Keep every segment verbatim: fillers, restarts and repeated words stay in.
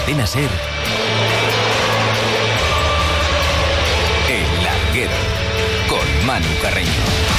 Cadena SER, El Larguero, con Manu Carreño.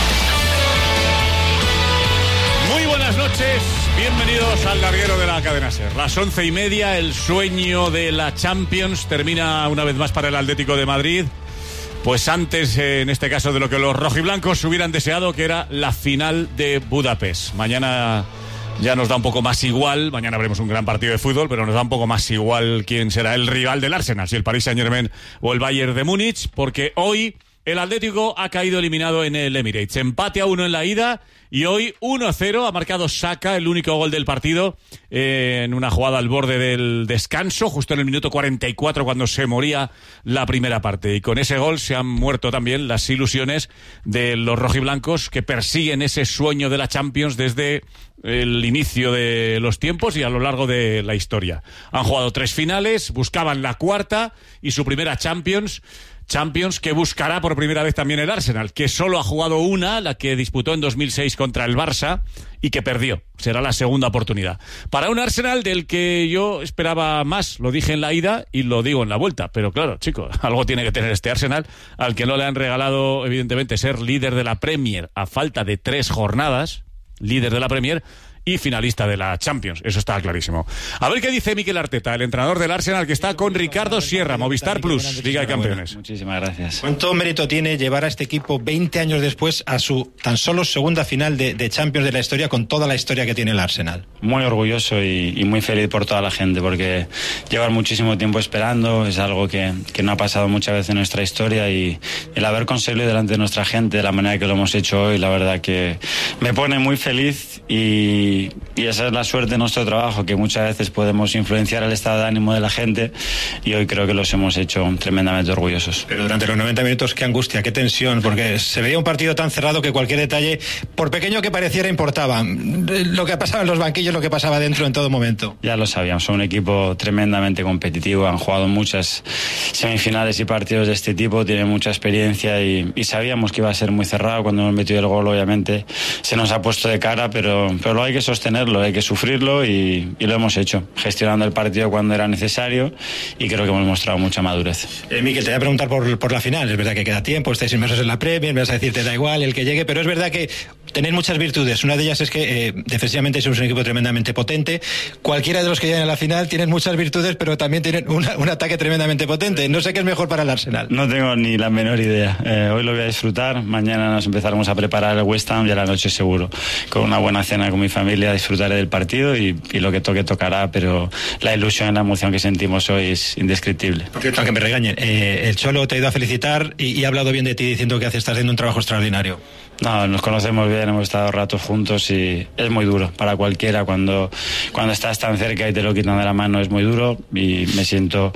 Muy buenas noches, bienvenidos al Larguero de la Cadena SER. Las once y media, el sueño de la Champions termina una vez más para el Atlético de Madrid. Pues antes, en este caso, de lo que los rojiblancos hubieran deseado, que era la final de Budapest. Mañana ya nos da un poco más igual, mañana veremos un gran partido de fútbol, pero nos da un poco más igual quién será el rival del Arsenal, si el Paris Saint-Germain o el Bayern de Múnich, porque hoy el Atlético ha caído eliminado en el Emirates. Empate a uno en la ida y hoy uno a cero ha marcado Saka, el único gol del partido, eh, en una jugada al borde del descanso, justo en el minuto cuarenta y cuatro, cuando se moría la primera parte. Y con ese gol se han muerto también las ilusiones de los rojiblancos, que persiguen ese sueño de la Champions desde el inicio de los tiempos y a lo largo de la historia. Han jugado tres finales, buscaban la cuarta y su primera Champions. Champions que buscará por primera vez también el Arsenal, que solo ha jugado una, la que disputó en dos mil seis contra el Barça y que perdió. Será la segunda oportunidad. Para un Arsenal del que yo esperaba más, lo dije en la ida y lo digo en la vuelta. Pero claro, chicos, algo tiene que tener este Arsenal, al que no le han regalado, evidentemente, ser líder de la Premier a falta de tres jornadas, líder de la Premier y finalista de la Champions. Eso está clarísimo. A ver qué dice Mikel Arteta, el entrenador del Arsenal, que está con Ricardo Sierra, Movistar Plus, Liga de Campeones. Muchísimas gracias. ¿Cuánto mérito tiene llevar a este equipo veinte años después a su tan solo segunda final de, de Champions de la historia, con toda la historia que tiene el Arsenal? Muy orgulloso y, y muy feliz por toda la gente, porque llevar muchísimo tiempo esperando es algo que, que no ha pasado muchas veces en nuestra historia, y el haber conseguido delante de nuestra gente de la manera que lo hemos hecho hoy, la verdad que me pone muy feliz. Y Y esa es la suerte de nuestro trabajo, que muchas veces podemos influenciar el estado de ánimo de la gente, y hoy creo que los hemos hecho tremendamente orgullosos. Pero durante los noventa minutos, qué angustia, qué tensión, porque se veía un partido tan cerrado que cualquier detalle, por pequeño que pareciera, importaba. Lo que pasaba en los banquillos, lo que pasaba dentro en todo momento. Ya lo sabíamos, son un equipo tremendamente competitivo, han jugado muchas semifinales y partidos de este tipo, tienen mucha experiencia, y, y sabíamos que iba a ser muy cerrado. Cuando hemos metido el gol, obviamente se nos ha puesto de cara, pero, pero lo hay que sostenerlo, hay que sufrirlo, y, y lo hemos hecho, gestionando el partido cuando era necesario, y creo que hemos mostrado mucha madurez. Eh, Mikel, te voy a preguntar por, por la final. Es verdad que queda tiempo, estáis inmersos en la Premier, me vas a decir te da igual el que llegue, pero es verdad que tenéis muchas virtudes. Una de ellas es que eh, defensivamente sois un equipo tremendamente potente. Cualquiera de los que llegan a la final tienen muchas virtudes, pero también tienen una, un ataque tremendamente potente. No sé qué es mejor para el Arsenal. No tengo ni la menor idea. Eh, hoy lo voy a disfrutar, mañana nos empezaremos a preparar el West Ham y a la noche seguro, con una buena cena con mi familia, disfrutaré del partido, y, y lo que toque tocará, pero la ilusión y la emoción que sentimos hoy es indescriptible. Por cierto, aunque me regañen, eh, el Cholo te ha ido a felicitar y, y ha hablado bien de ti, diciendo que haces, estás haciendo un trabajo extraordinario. No, nos conocemos bien, hemos estado ratos juntos, y es muy duro para cualquiera cuando, cuando estás tan cerca y te lo quitan de la mano. Es muy duro, y me siento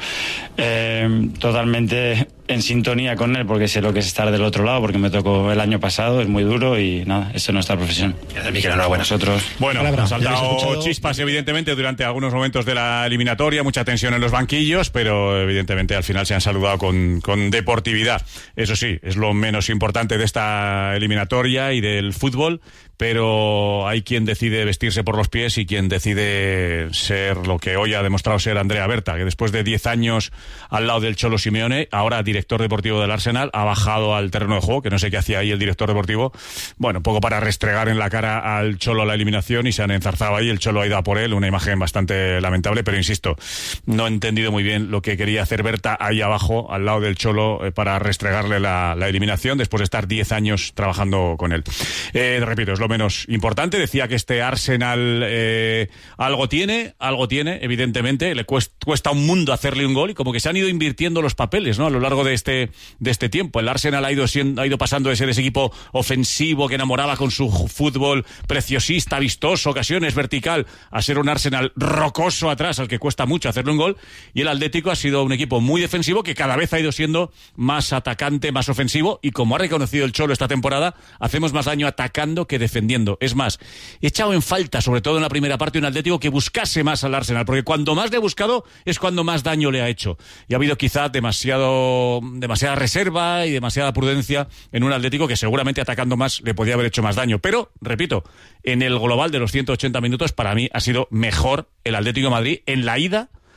eh, totalmente en sintonía con él, porque sé lo que es estar del otro lado, porque me tocó el año pasado. Es muy duro y nada, esto es nuestra profesión. Mikel, enhorabuena. Nosotros. Bueno, han saltado chispas evidentemente durante algunos momentos de la eliminatoria, mucha tensión en los banquillos, pero evidentemente al final se han saludado con, con deportividad. Eso sí, es lo menos importante de esta eliminatoria y del fútbol, pero hay quien decide vestirse por los pies y quien decide ser lo que hoy ha demostrado ser Andrea Berta, que después de diez años al lado del Cholo Simeone, ahora director deportivo del Arsenal, ha bajado al terreno de juego, que no sé qué hacía ahí el director deportivo, bueno, un poco para restregar en la cara al Cholo la eliminación, y se han enzarzado ahí, el Cholo ha ido a por él, una imagen bastante lamentable, pero insisto, no he entendido muy bien lo que quería hacer Berta ahí abajo, al lado del Cholo, eh, para restregarle la, la eliminación, después de estar diez años trabajando con él. Eh, repito, es lo menos importante. Decía que este Arsenal eh, algo tiene, algo tiene, evidentemente, le cuesta, cuesta un mundo hacerle un gol, y como que se han ido invirtiendo los papeles, ¿no?, a lo largo de este de este tiempo. El Arsenal ha ido siendo, ha ido pasando de ser ese equipo ofensivo que enamoraba con su fútbol preciosista, vistoso, ocasiones, vertical, a ser un Arsenal rocoso atrás, al que cuesta mucho hacerle un gol, y el Atlético ha sido un equipo muy defensivo que cada vez ha ido siendo más atacante, más ofensivo, y como ha reconocido el Cholo esta temporada, hacemos más daño atacando que defendiendo. Es más, he echado en falta, sobre todo en la primera parte, un Atlético que buscase más al Arsenal, porque cuando más le ha buscado es cuando más daño le ha hecho, y ha habido quizá demasiado demasiada reserva y demasiada prudencia en un Atlético que seguramente atacando más le podía haber hecho más daño. Pero, repito, en el global de los ciento ochenta minutos, para mí ha sido mejor el Atlético de Madrid en la ida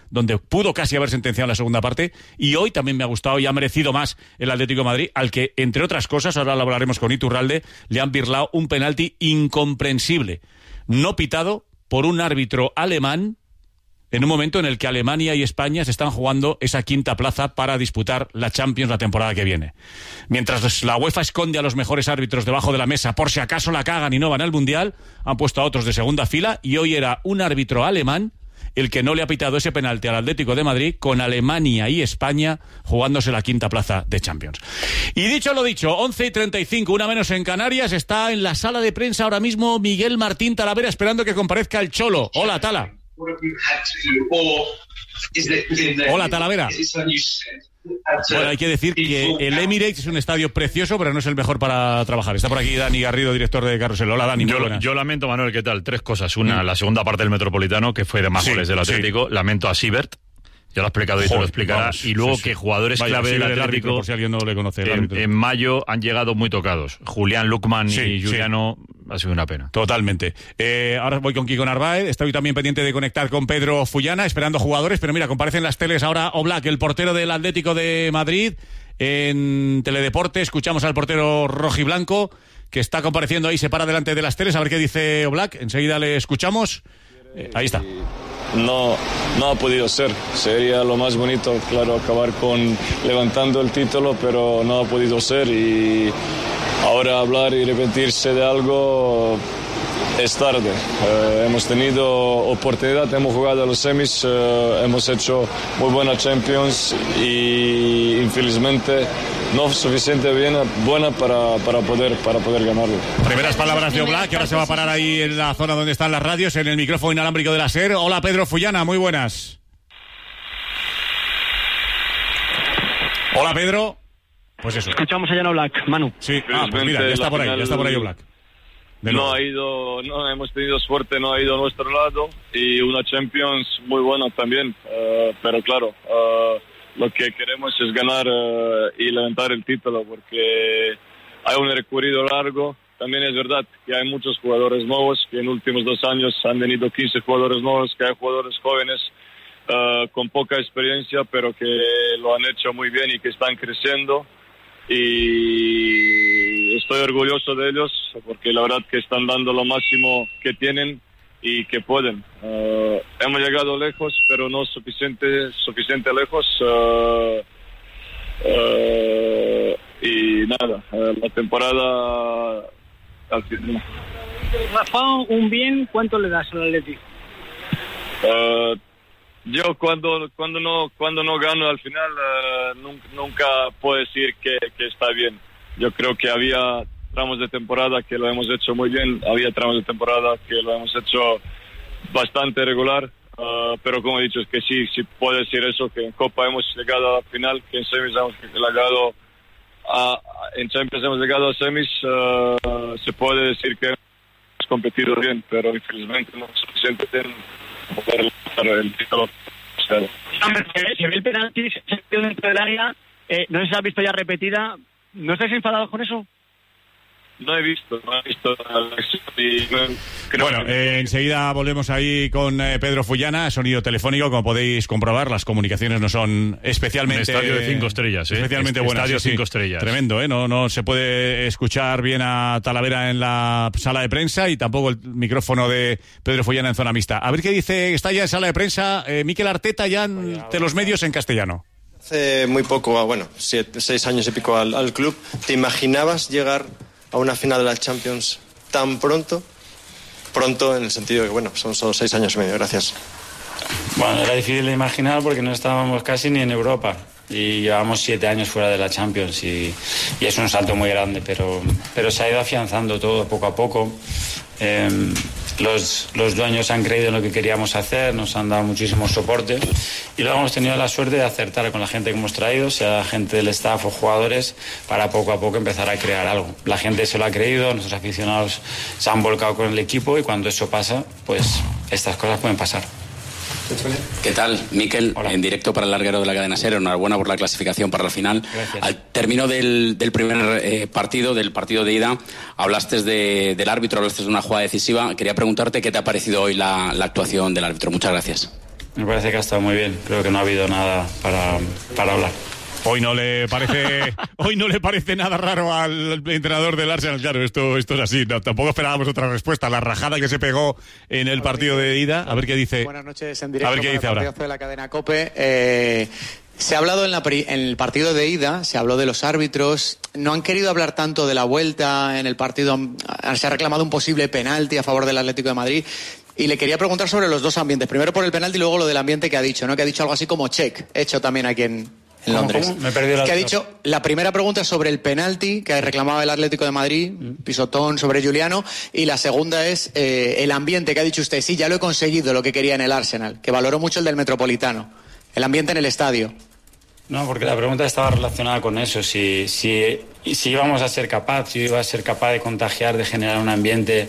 donde pudo casi haber sentenciado en la segunda parte, y hoy también me ha gustado y ha merecido más el Atlético de Madrid, al que, entre otras cosas, ahora lo hablaremos con Iturralde, le han birlado un penalti incomprensible, no pitado por un árbitro alemán, en un momento en el que Alemania y España se están jugando esa quinta plaza para disputar la Champions la temporada que viene. Mientras la UEFA esconde a los mejores árbitros debajo de la mesa por si acaso la cagan y no van al Mundial, han puesto a otros de segunda fila, y hoy era un árbitro alemán el que no le ha pitado ese penalti al Atlético de Madrid, con Alemania y España jugándose la quinta plaza de Champions. Y dicho lo dicho, once y treinta y cinco, una menos en Canarias, está en la sala de prensa ahora mismo Miguel Martín Talavera esperando que comparezca el Cholo. Hola, Tala. Hola, Talavera. Bueno, hay que decir que el Emirates es un estadio precioso, pero no es el mejor para trabajar. Está por aquí Dani Garrido, director de Carrusel. Hola, Dani, muy yo, buenas. Yo lamento, Manuel, ¿qué tal? Tres cosas. Una, mm. la segunda parte del Metropolitano, que fue de más sí, goles del Atlético. Sí. Lamento a Siebert. Ya lo ha explicado y te lo explicará. Vamos, y luego sí, sí. que jugadores Vaya, clave del Atlético, árbitro, por si alguien no le conoce, en, en mayo han llegado muy tocados. Julián Lukman sí, y Juliano, sí. ha sido una pena. Totalmente. Eh, ahora voy con Kiko Narváez. Estoy también pendiente de conectar con Pedro Fullana, esperando jugadores. Pero mira, comparecen las teles ahora Oblak, el portero del Atlético de Madrid. En Teledeporte escuchamos al portero rojiblanco, que está compareciendo ahí, se para delante de las teles. A ver qué dice Oblak. Enseguida le escuchamos. Eh, ahí está. No, no ha podido ser. Sería lo más bonito, claro, acabar con levantando el título, pero no ha podido ser, y ahora hablar y arrepentirse de algo es tarde. Eh, hemos tenido oportunidad, hemos jugado a los semis, eh, hemos hecho muy buena Champions y infelizmente no suficiente bien, buena para, para, poder, para poder ganarlo. Primeras palabras de Oblak, que ahora se va a parar ahí en la zona donde están las radios, en el micrófono inalámbrico de la SER. Hola, Pedro Fullana, muy buenas. Hola, Pedro. Pues eso. Escuchamos allá en Oblak, Manu. Sí, ah, pues mira, ya está por ahí, ya está por ahí Oblak. No ha ido, no hemos tenido suerte, no ha ido a nuestro lado, y una Champions muy buena también, uh, pero claro, uh, lo que queremos es ganar uh, y levantar el título, porque hay un recorrido largo. También es verdad que hay muchos jugadores nuevos, que en los últimos dos años han venido quince jugadores nuevos, que hay jugadores jóvenes uh, con poca experiencia, pero que lo han hecho muy bien y que están creciendo. Y estoy orgulloso de ellos, porque la verdad que están dando lo máximo que tienen y que pueden. Uh, hemos llegado lejos, pero no suficiente, suficiente lejos. Uh, uh, y nada, uh, la temporada al final. Rafa, un bien, ¿cuánto le das al Atlético? Uh, Yo cuando cuando no cuando no gano al final uh, nunca, nunca puedo decir que, que está bien. Yo creo que había tramos de temporada que lo hemos hecho muy bien, había tramos de temporada que lo hemos hecho bastante regular, uh, pero como he dicho, es que sí, sí puedo decir eso, que en Copa hemos llegado a la final, que en semis hemos llegado a, en Champions hemos llegado a semis, uh, se puede decir que hemos competido bien, pero infelizmente no es suficiente poder lograr el título. Si ve el penalti, se metió dentro del área, eh, no sé si ha visto ya repetida, ¿no estáis enfadados con eso? No he visto, no he visto. Y creo bueno, que... eh, enseguida volvemos ahí con eh, Pedro Fullana, sonido telefónico, como podéis comprobar, las comunicaciones no son especialmente... Un estadio de cinco estrellas, ¿eh? Especialmente buenas. Estadio sí, cinco estrellas. Tremendo, ¿eh? No, no se puede escuchar bien a Talavera en la sala de prensa y tampoco el micrófono de Pedro Fullana en zona mixta. A ver qué dice, está ya en sala de prensa eh, Mikel Arteta ya ante los medios en castellano. Hace muy poco, bueno, siete, seis años y pico al, al club, ¿te imaginabas llegar a una final de la Champions tan pronto? Pronto en el sentido de que, bueno, son solo seis años y medio. Gracias. Bueno, era difícil de imaginar porque no estábamos casi ni en Europa y llevamos siete años fuera de la Champions y, y es un salto muy grande, pero, pero se ha ido afianzando todo poco a poco. Eh, los, los dueños han creído en lo que queríamos hacer, nos han dado muchísimo soporte y luego hemos tenido la suerte de acertar con la gente que hemos traído, sea gente del staff o jugadores, para poco a poco empezar a crear algo. La gente se lo ha creído, nuestros aficionados se han volcado con el equipo y cuando eso pasa, pues estas cosas pueden pasar. ¿Qué tal, Mikel? Hola. En directo para el larguero de la cadena SER. Enhorabuena por la clasificación para la final. Gracias. Al término del, del primer eh, partido, del partido de ida, hablaste de, del árbitro, hablaste de una jugada decisiva. Quería preguntarte qué te ha parecido hoy la, la actuación del árbitro. Muchas gracias. Me parece que ha estado muy bien. Creo que no ha habido nada para, para hablar. Hoy no le parece hoy no le parece nada raro al entrenador del Arsenal. Claro, esto, esto es así. No, tampoco esperábamos otra respuesta. La rajada que se pegó en el partido de ida. A ver qué dice. Buenas noches en directo. A ver qué dice ahora. De la cadena COPE. Eh, se ha hablado en, la, en el partido de ida, se habló de los árbitros. No han querido hablar tanto de la vuelta en el partido. Se ha reclamado un posible penalti a favor del Atlético de Madrid. Y le quería preguntar sobre los dos ambientes. Primero por el penalti y luego lo del ambiente que ha dicho, ¿no? Que ha dicho algo así como check, hecho también aquí en, en Londres. ¿Cómo? Me he perdido la... Que ha dicho, la primera pregunta es sobre el penalti que reclamaba el Atlético de Madrid, pisotón sobre Giuliano, y la segunda es eh, el ambiente que ha dicho usted. Sí, ya lo he conseguido, lo que quería en el Arsenal, que valoró mucho el del Metropolitano. El ambiente en el estadio. No, porque la pregunta estaba relacionada con eso, si, si, si íbamos a ser capaz, si iba a ser capaz de contagiar, de generar un ambiente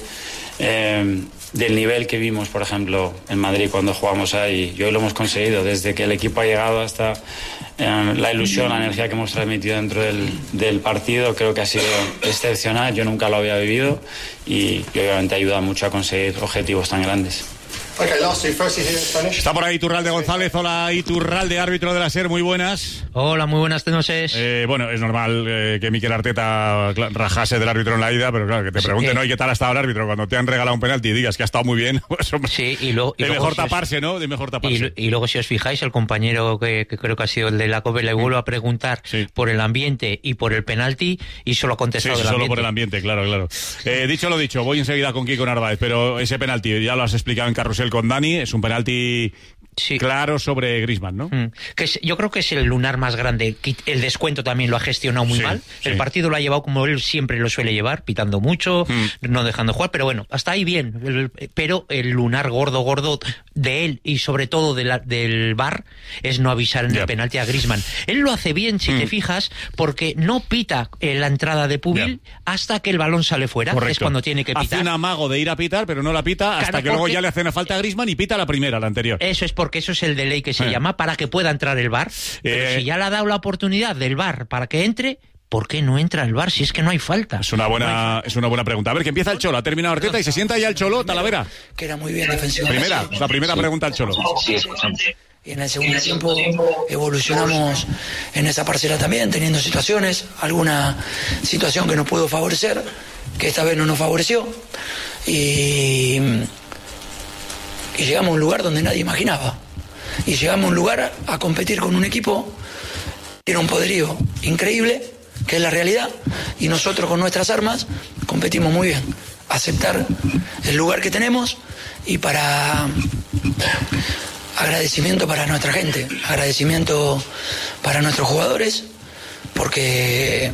eh, del nivel que vimos, por ejemplo, en Madrid cuando jugamos ahí. Y hoy lo hemos conseguido, desde que el equipo ha llegado hasta eh, la ilusión, la energía que hemos transmitido dentro del, del partido, creo que ha sido excepcional, yo nunca lo había vivido y, y obviamente ayuda mucho a conseguir objetivos tan grandes. Okay, last two. First, está por ahí Iturralde González. Hola, Iturralde, árbitro de la SER, muy buenas. Hola, muy buenas noches. Eh, bueno, es normal eh, que Mikel Arteta rajase del árbitro en la ida, pero claro, que te pregunten sí, eh, hoy qué tal ha estado el árbitro cuando te han regalado un penalti y digas que ha estado muy bien. Pues, hombre, sí, y, lo, y de luego mejor si taparse, os, ¿no? De mejor taparse. Y, y luego, si os fijáis, el compañero que, que creo que ha sido el de la COPE le vuelvo a preguntar sí. por el ambiente y por el penalti y solo ha contestado sí, del solo ambiente. por el ambiente, claro, claro. Eh, dicho lo dicho, voy enseguida con Kiko Narváez, pero ese penalti ya lo has explicado en Carrusel con Dani, es un penalti sí. claro sobre Griezmann, ¿no? Mm. Que es, yo creo que es el lunar más grande. El descuento también lo ha gestionado muy sí, mal. El sí. partido lo ha llevado como él siempre lo suele llevar, pitando mucho, mm. no dejando jugar, pero bueno, hasta ahí bien. El, pero el lunar gordo, gordo de él y sobre todo de la, del V A R es no avisar en yeah. el penalti a Griezmann. Él lo hace bien, si mm. te fijas, porque no pita eh, la entrada de Pubil yeah. hasta que el balón sale fuera. Correcto. Es cuando tiene que pitar. Hace un amago de ir a pitar, pero no la pita hasta claro, que luego ya le hacen a falta a Griezmann y pita la primera, la anterior. Eso es porque eso es el delay que se eh. llama para que pueda entrar el V A R. Pero eh. si ya le ha dado la oportunidad del V A R para que entre, ¿por qué no entra el V A R si es que no hay falta? Es una buena, no es una buena pregunta. A ver, que empieza el Cholo. Ha terminado Arteta y se sienta ya el Cholo, Talavera. Que era muy bien defensivamente. Primera, la primera sí. pregunta al Cholo. Sí, escuchamos. Y en el segundo tiempo evolucionamos en esa parcela también, teniendo situaciones, alguna situación que nos pudo favorecer, que esta vez no nos favoreció. Y, y llegamos a un lugar donde nadie imaginaba. Y llegamos a un lugar a competir con un equipo que tiene un poderío increíble, que es la realidad, y nosotros con nuestras armas competimos muy bien. Aceptar el lugar que tenemos y para agradecimiento para nuestra gente, agradecimiento para nuestros jugadores, porque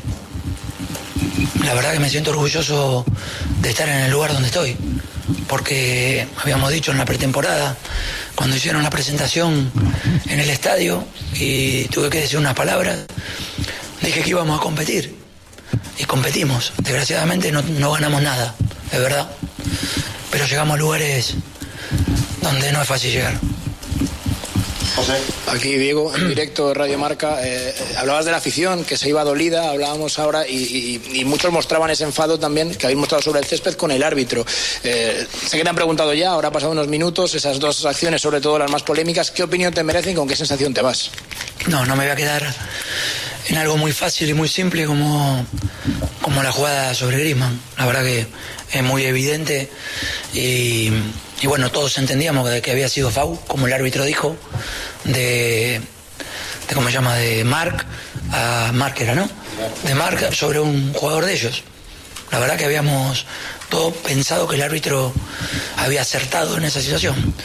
la verdad que me siento orgulloso de estar en el lugar donde estoy, porque habíamos dicho en la pretemporada, cuando hicieron la presentación en el estadio y tuve que decir unas palabras, dije que íbamos a competir y competimos. Desgraciadamente no, no ganamos nada, es verdad, pero llegamos a lugares donde no es fácil llegar. José. Aquí Diego, en directo de Radio Marca. Eh, hablabas de la afición que se iba dolida, hablábamos ahora y, y, y muchos mostraban ese enfado también que habéis mostrado sobre el césped con el árbitro. Eh, sé que te han preguntado ya, ahora ha pasado unos minutos, esas dos acciones, sobre todo las más polémicas. ¿Qué opinión te merecen y con qué sensación te vas? No, no me voy a quedar en algo muy fácil y muy simple como, como la jugada sobre Griezmann. La verdad que es muy evidente y... Y bueno, todos entendíamos que, que había sido foul, como el árbitro dijo, de, de ¿cómo se llama? De Marc a Marc era, ¿no? De Marc sobre un jugador de ellos. La verdad que habíamos todos pensado que el árbitro había acertado en esa situación.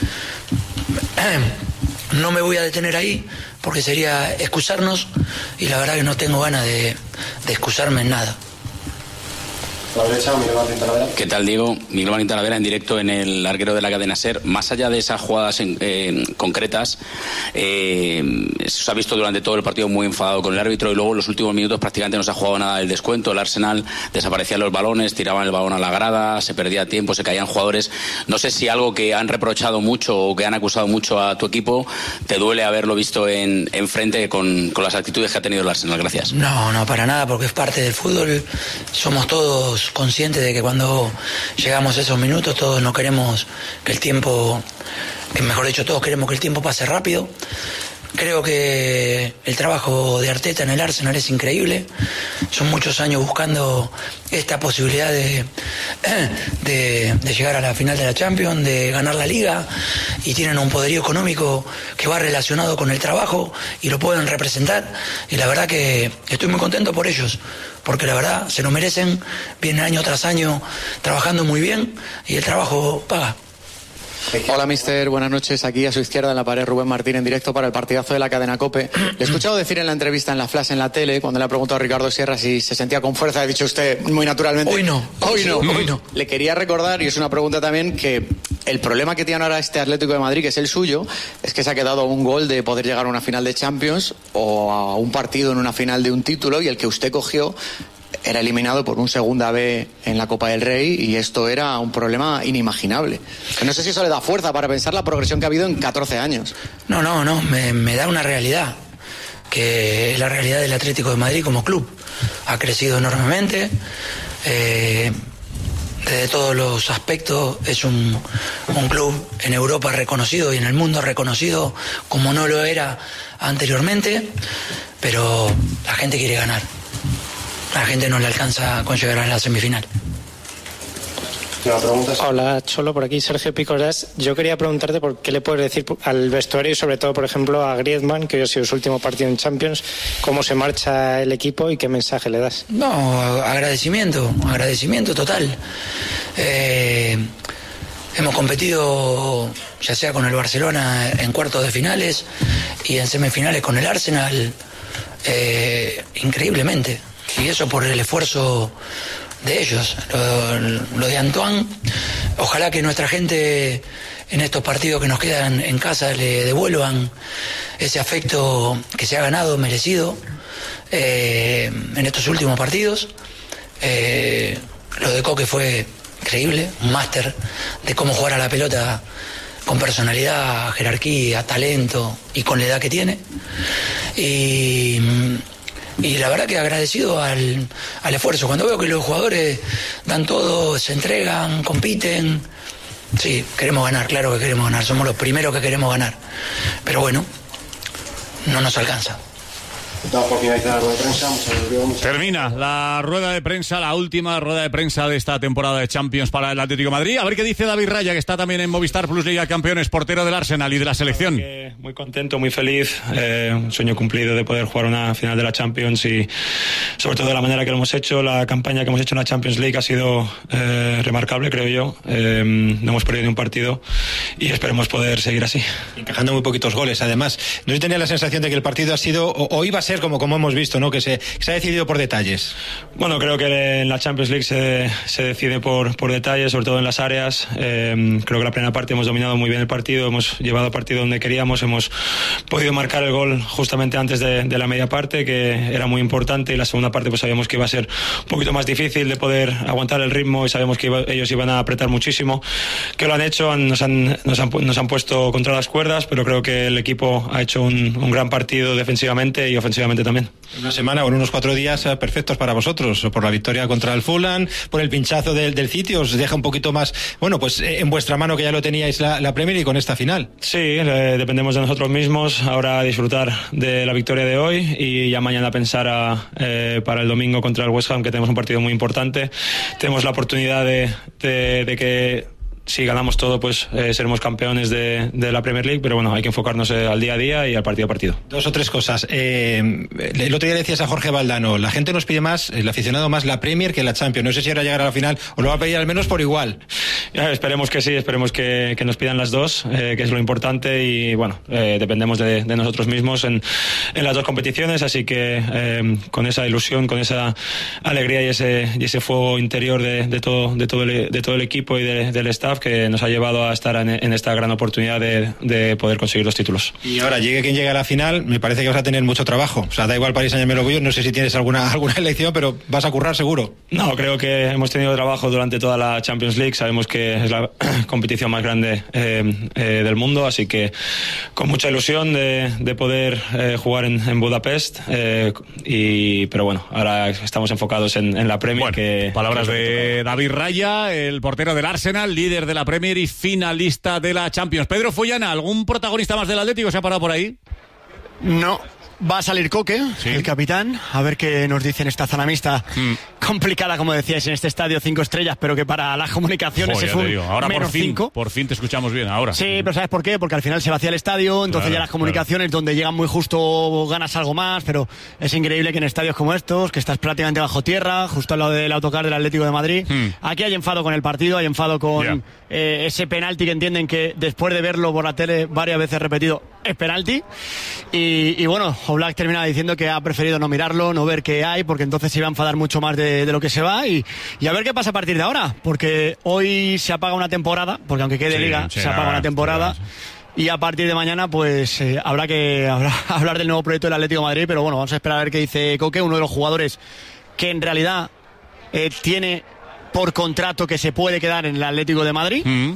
No me voy a detener ahí porque sería excusarnos y la verdad que no tengo ganas de, de excusarme en nada. La derecha, Miguel Martín Talavera. ¿Qué tal, Diego? Miguel Martín Talavera en directo en el larguero de la cadena SER. Más allá de esas jugadas en, eh, concretas, eh, se ha visto durante todo el partido muy enfadado con el árbitro y luego en los últimos minutos prácticamente no se ha jugado nada del descuento. El Arsenal desaparecían los balones, tiraban el balón a la grada, se perdía tiempo, se caían jugadores. No sé si algo que han reprochado mucho o que han acusado mucho a tu equipo te duele haberlo visto en, en frente con, con las actitudes que ha tenido el Arsenal. Gracias. No, no, para nada, porque es parte del fútbol. Somos todos somos conscientes de que cuando llegamos a esos minutos todos no queremos que el tiempo, que mejor dicho, todos queremos que el tiempo pase rápido. Creo que el trabajo de Arteta en el Arsenal es increíble. Son muchos años buscando esta posibilidad de, de, de llegar a la final de la Champions, de ganar la Liga, y tienen un poderío económico que va relacionado con el trabajo y lo pueden representar. Y la verdad que estoy muy contento por ellos, porque la verdad se lo merecen, vienen año tras año trabajando muy bien y el trabajo paga. Hola, mister, buenas noches. Aquí a su izquierda en la pared Rubén Martín en directo para el partidazo de la cadena COPE. Le he escuchado decir en la entrevista en la Flash en la tele, cuando le ha preguntado a Ricardo Sierra si se sentía con fuerza, ha dicho usted muy naturalmente: hoy no, hoy no, hoy no. Le quería recordar, y es una pregunta también, que el problema que tiene ahora este Atlético de Madrid, que es el suyo, es que se ha quedado a un gol de poder llegar a una final de Champions o a un partido en una final de un título, y el que usted cogió era eliminado por un segunda B en la Copa del Rey, y esto era un problema inimaginable. No sé si eso le da fuerza para pensar la progresión que ha habido en catorce años. No, no, no, me, me da una realidad, que es la realidad del Atlético de Madrid como club. Ha crecido enormemente, eh, desde todos los aspectos. Es un, un club en Europa reconocido y en el mundo reconocido como no lo era anteriormente, pero la gente quiere ganar. La gente no le alcanza con llegar a la semifinal. Hola, Cholo, por aquí Sergio Picorás. Yo quería preguntarte por qué le puedes decir al vestuario y sobre todo, por ejemplo, a Griezmann, que hoy ha sido su último partido en Champions, cómo se marcha el equipo y qué mensaje le das. No, agradecimiento, agradecimiento total. Eh, hemos competido ya sea con el Barcelona en cuartos de finales y en semifinales con el Arsenal, eh, increíblemente. Y eso por el esfuerzo de ellos, lo, lo de Antoine. Ojalá que nuestra gente en estos partidos que nos quedan en casa le devuelvan ese afecto que se ha ganado, merecido, eh, en estos últimos partidos. Eh, lo de Coque fue increíble, un máster de cómo jugar a la pelota con personalidad, jerarquía, talento y con la edad que tiene. Y... Y la verdad que agradecido al, al esfuerzo. Cuando veo que los jugadores dan todo, se entregan, compiten. Sí, queremos ganar, claro que queremos ganar. Somos los primeros que queremos ganar. Pero bueno, no nos alcanza. Termina la rueda de prensa, la última rueda de prensa de esta temporada de Champions para el Atlético de Madrid. A ver qué dice David Raya, que está también en Movistar Plus Liga de Campeones, portero del Arsenal y de la selección. Muy contento, muy feliz, eh, un sueño cumplido de poder jugar una final de la Champions, y sobre todo de la manera que lo hemos hecho. La campaña que hemos hecho en la Champions League ha sido eh, remarcable, creo yo. Eh, no hemos perdido ni un partido y esperemos poder seguir así. Encajando muy poquitos goles, además. No sé, tenía la sensación de que el partido ha sido, o, o iba a ser como, como hemos visto, ¿no? Que se, que se ha decidido por detalles. Bueno, creo que en la Champions League se, se decide por, por detalles, sobre todo en las áreas. Eh, creo que la primera parte hemos dominado muy bien el partido, hemos llevado el partido donde queríamos, hemos podido marcar el gol justamente antes de, de la media parte, que era muy importante, y la segunda parte pues sabíamos que iba a ser un poquito más difícil de poder aguantar el ritmo, y sabíamos que iba, ellos iban a apretar muchísimo, que lo han hecho, han, nos, han, nos, han, nos han puesto contra las cuerdas, pero creo que el equipo ha hecho un, un gran partido defensivamente y ofensivamente también. Una semana o unos cuatro días perfectos para vosotros, por la victoria contra el Fulham, por el pinchazo del, del City, os deja un poquito más, bueno, pues en vuestra mano, que ya lo teníais la, la Premier, y con esta final. Sí, eh, dependemos de nosotros mismos, ahora disfrutar de la victoria de hoy y ya mañana pensar a, eh, para el domingo contra el West Ham, que tenemos un partido muy importante. Tenemos la oportunidad de, de, de que si ganamos todo, pues eh, seremos campeones de, de la Premier League, pero bueno, hay que enfocarnos eh, al día a día y al partido a partido. Dos o tres cosas. Eh, el otro día le decías a Jorge Valdano, la gente nos pide más, el aficionado más la Premier que la Champions. No sé si ahora llegar a la final o lo va a pedir al menos por igual. Ya, esperemos que sí, esperemos que, que nos pidan las dos, eh, que es lo importante, y bueno, eh, dependemos de, de nosotros mismos en, en las dos competiciones, así que eh, con esa ilusión, con esa alegría y ese, y ese fuego interior de, de, todo, de, todo el, de todo el equipo y de, del staff, staff que nos ha llevado a estar en, en esta gran oportunidad de, de poder conseguir los títulos. Y ahora, llegue quien llegue a la final, me parece que vas a tener mucho trabajo. O sea, da igual Paris Saint-Germain o Bayern, no sé si tienes alguna, alguna elección, pero vas a currar seguro. No, creo que hemos tenido trabajo durante toda la Champions League, sabemos que es la competición más grande eh, eh, del mundo, así que con mucha ilusión de, de poder eh, jugar en, en Budapest, eh, y, pero bueno, ahora estamos enfocados en, en la Premier. Bueno, que, palabras que de David Raya, el portero del Arsenal, líder de la Premier y finalista de la Champions. Pedro Follana, ¿algún protagonista más del Atlético se ha parado por ahí? No. Va a salir Coque, ¿sí?, el capitán, a ver qué nos dice en esta zona mixta. Mm. Complicada, como decíais, en este estadio cinco estrellas, pero que para las comunicaciones Joder, es un digo, ahora menos por fin, cinco. Por fin te escuchamos bien, ahora. Sí, pero ¿sabes por qué? Porque al final se vacía el estadio, entonces claro, ya las comunicaciones claro. donde llegan muy justo ganas algo más, pero es increíble que en estadios como estos, que estás prácticamente bajo tierra, justo al lado del autocar del Atlético de Madrid, mm. aquí hay enfado con el partido, hay enfado con yeah. eh, ese penalti que entienden que después de verlo por la tele varias veces repetido, es penalti. Y, y bueno, Oblak termina diciendo que ha preferido no mirarlo, no ver qué hay, porque entonces se iba a enfadar mucho más de, de lo que se va, y, y a ver qué pasa a partir de ahora, porque hoy se apaga una temporada, porque aunque quede sí, liga, sí, se apaga una temporada, sí, sí. y a partir de mañana pues eh, habrá que habrá, hablar del nuevo proyecto del Atlético de Madrid, pero bueno, vamos a esperar a ver qué dice Coque, uno de los jugadores que en realidad eh, tiene por contrato que se puede quedar en el Atlético de Madrid. Mm.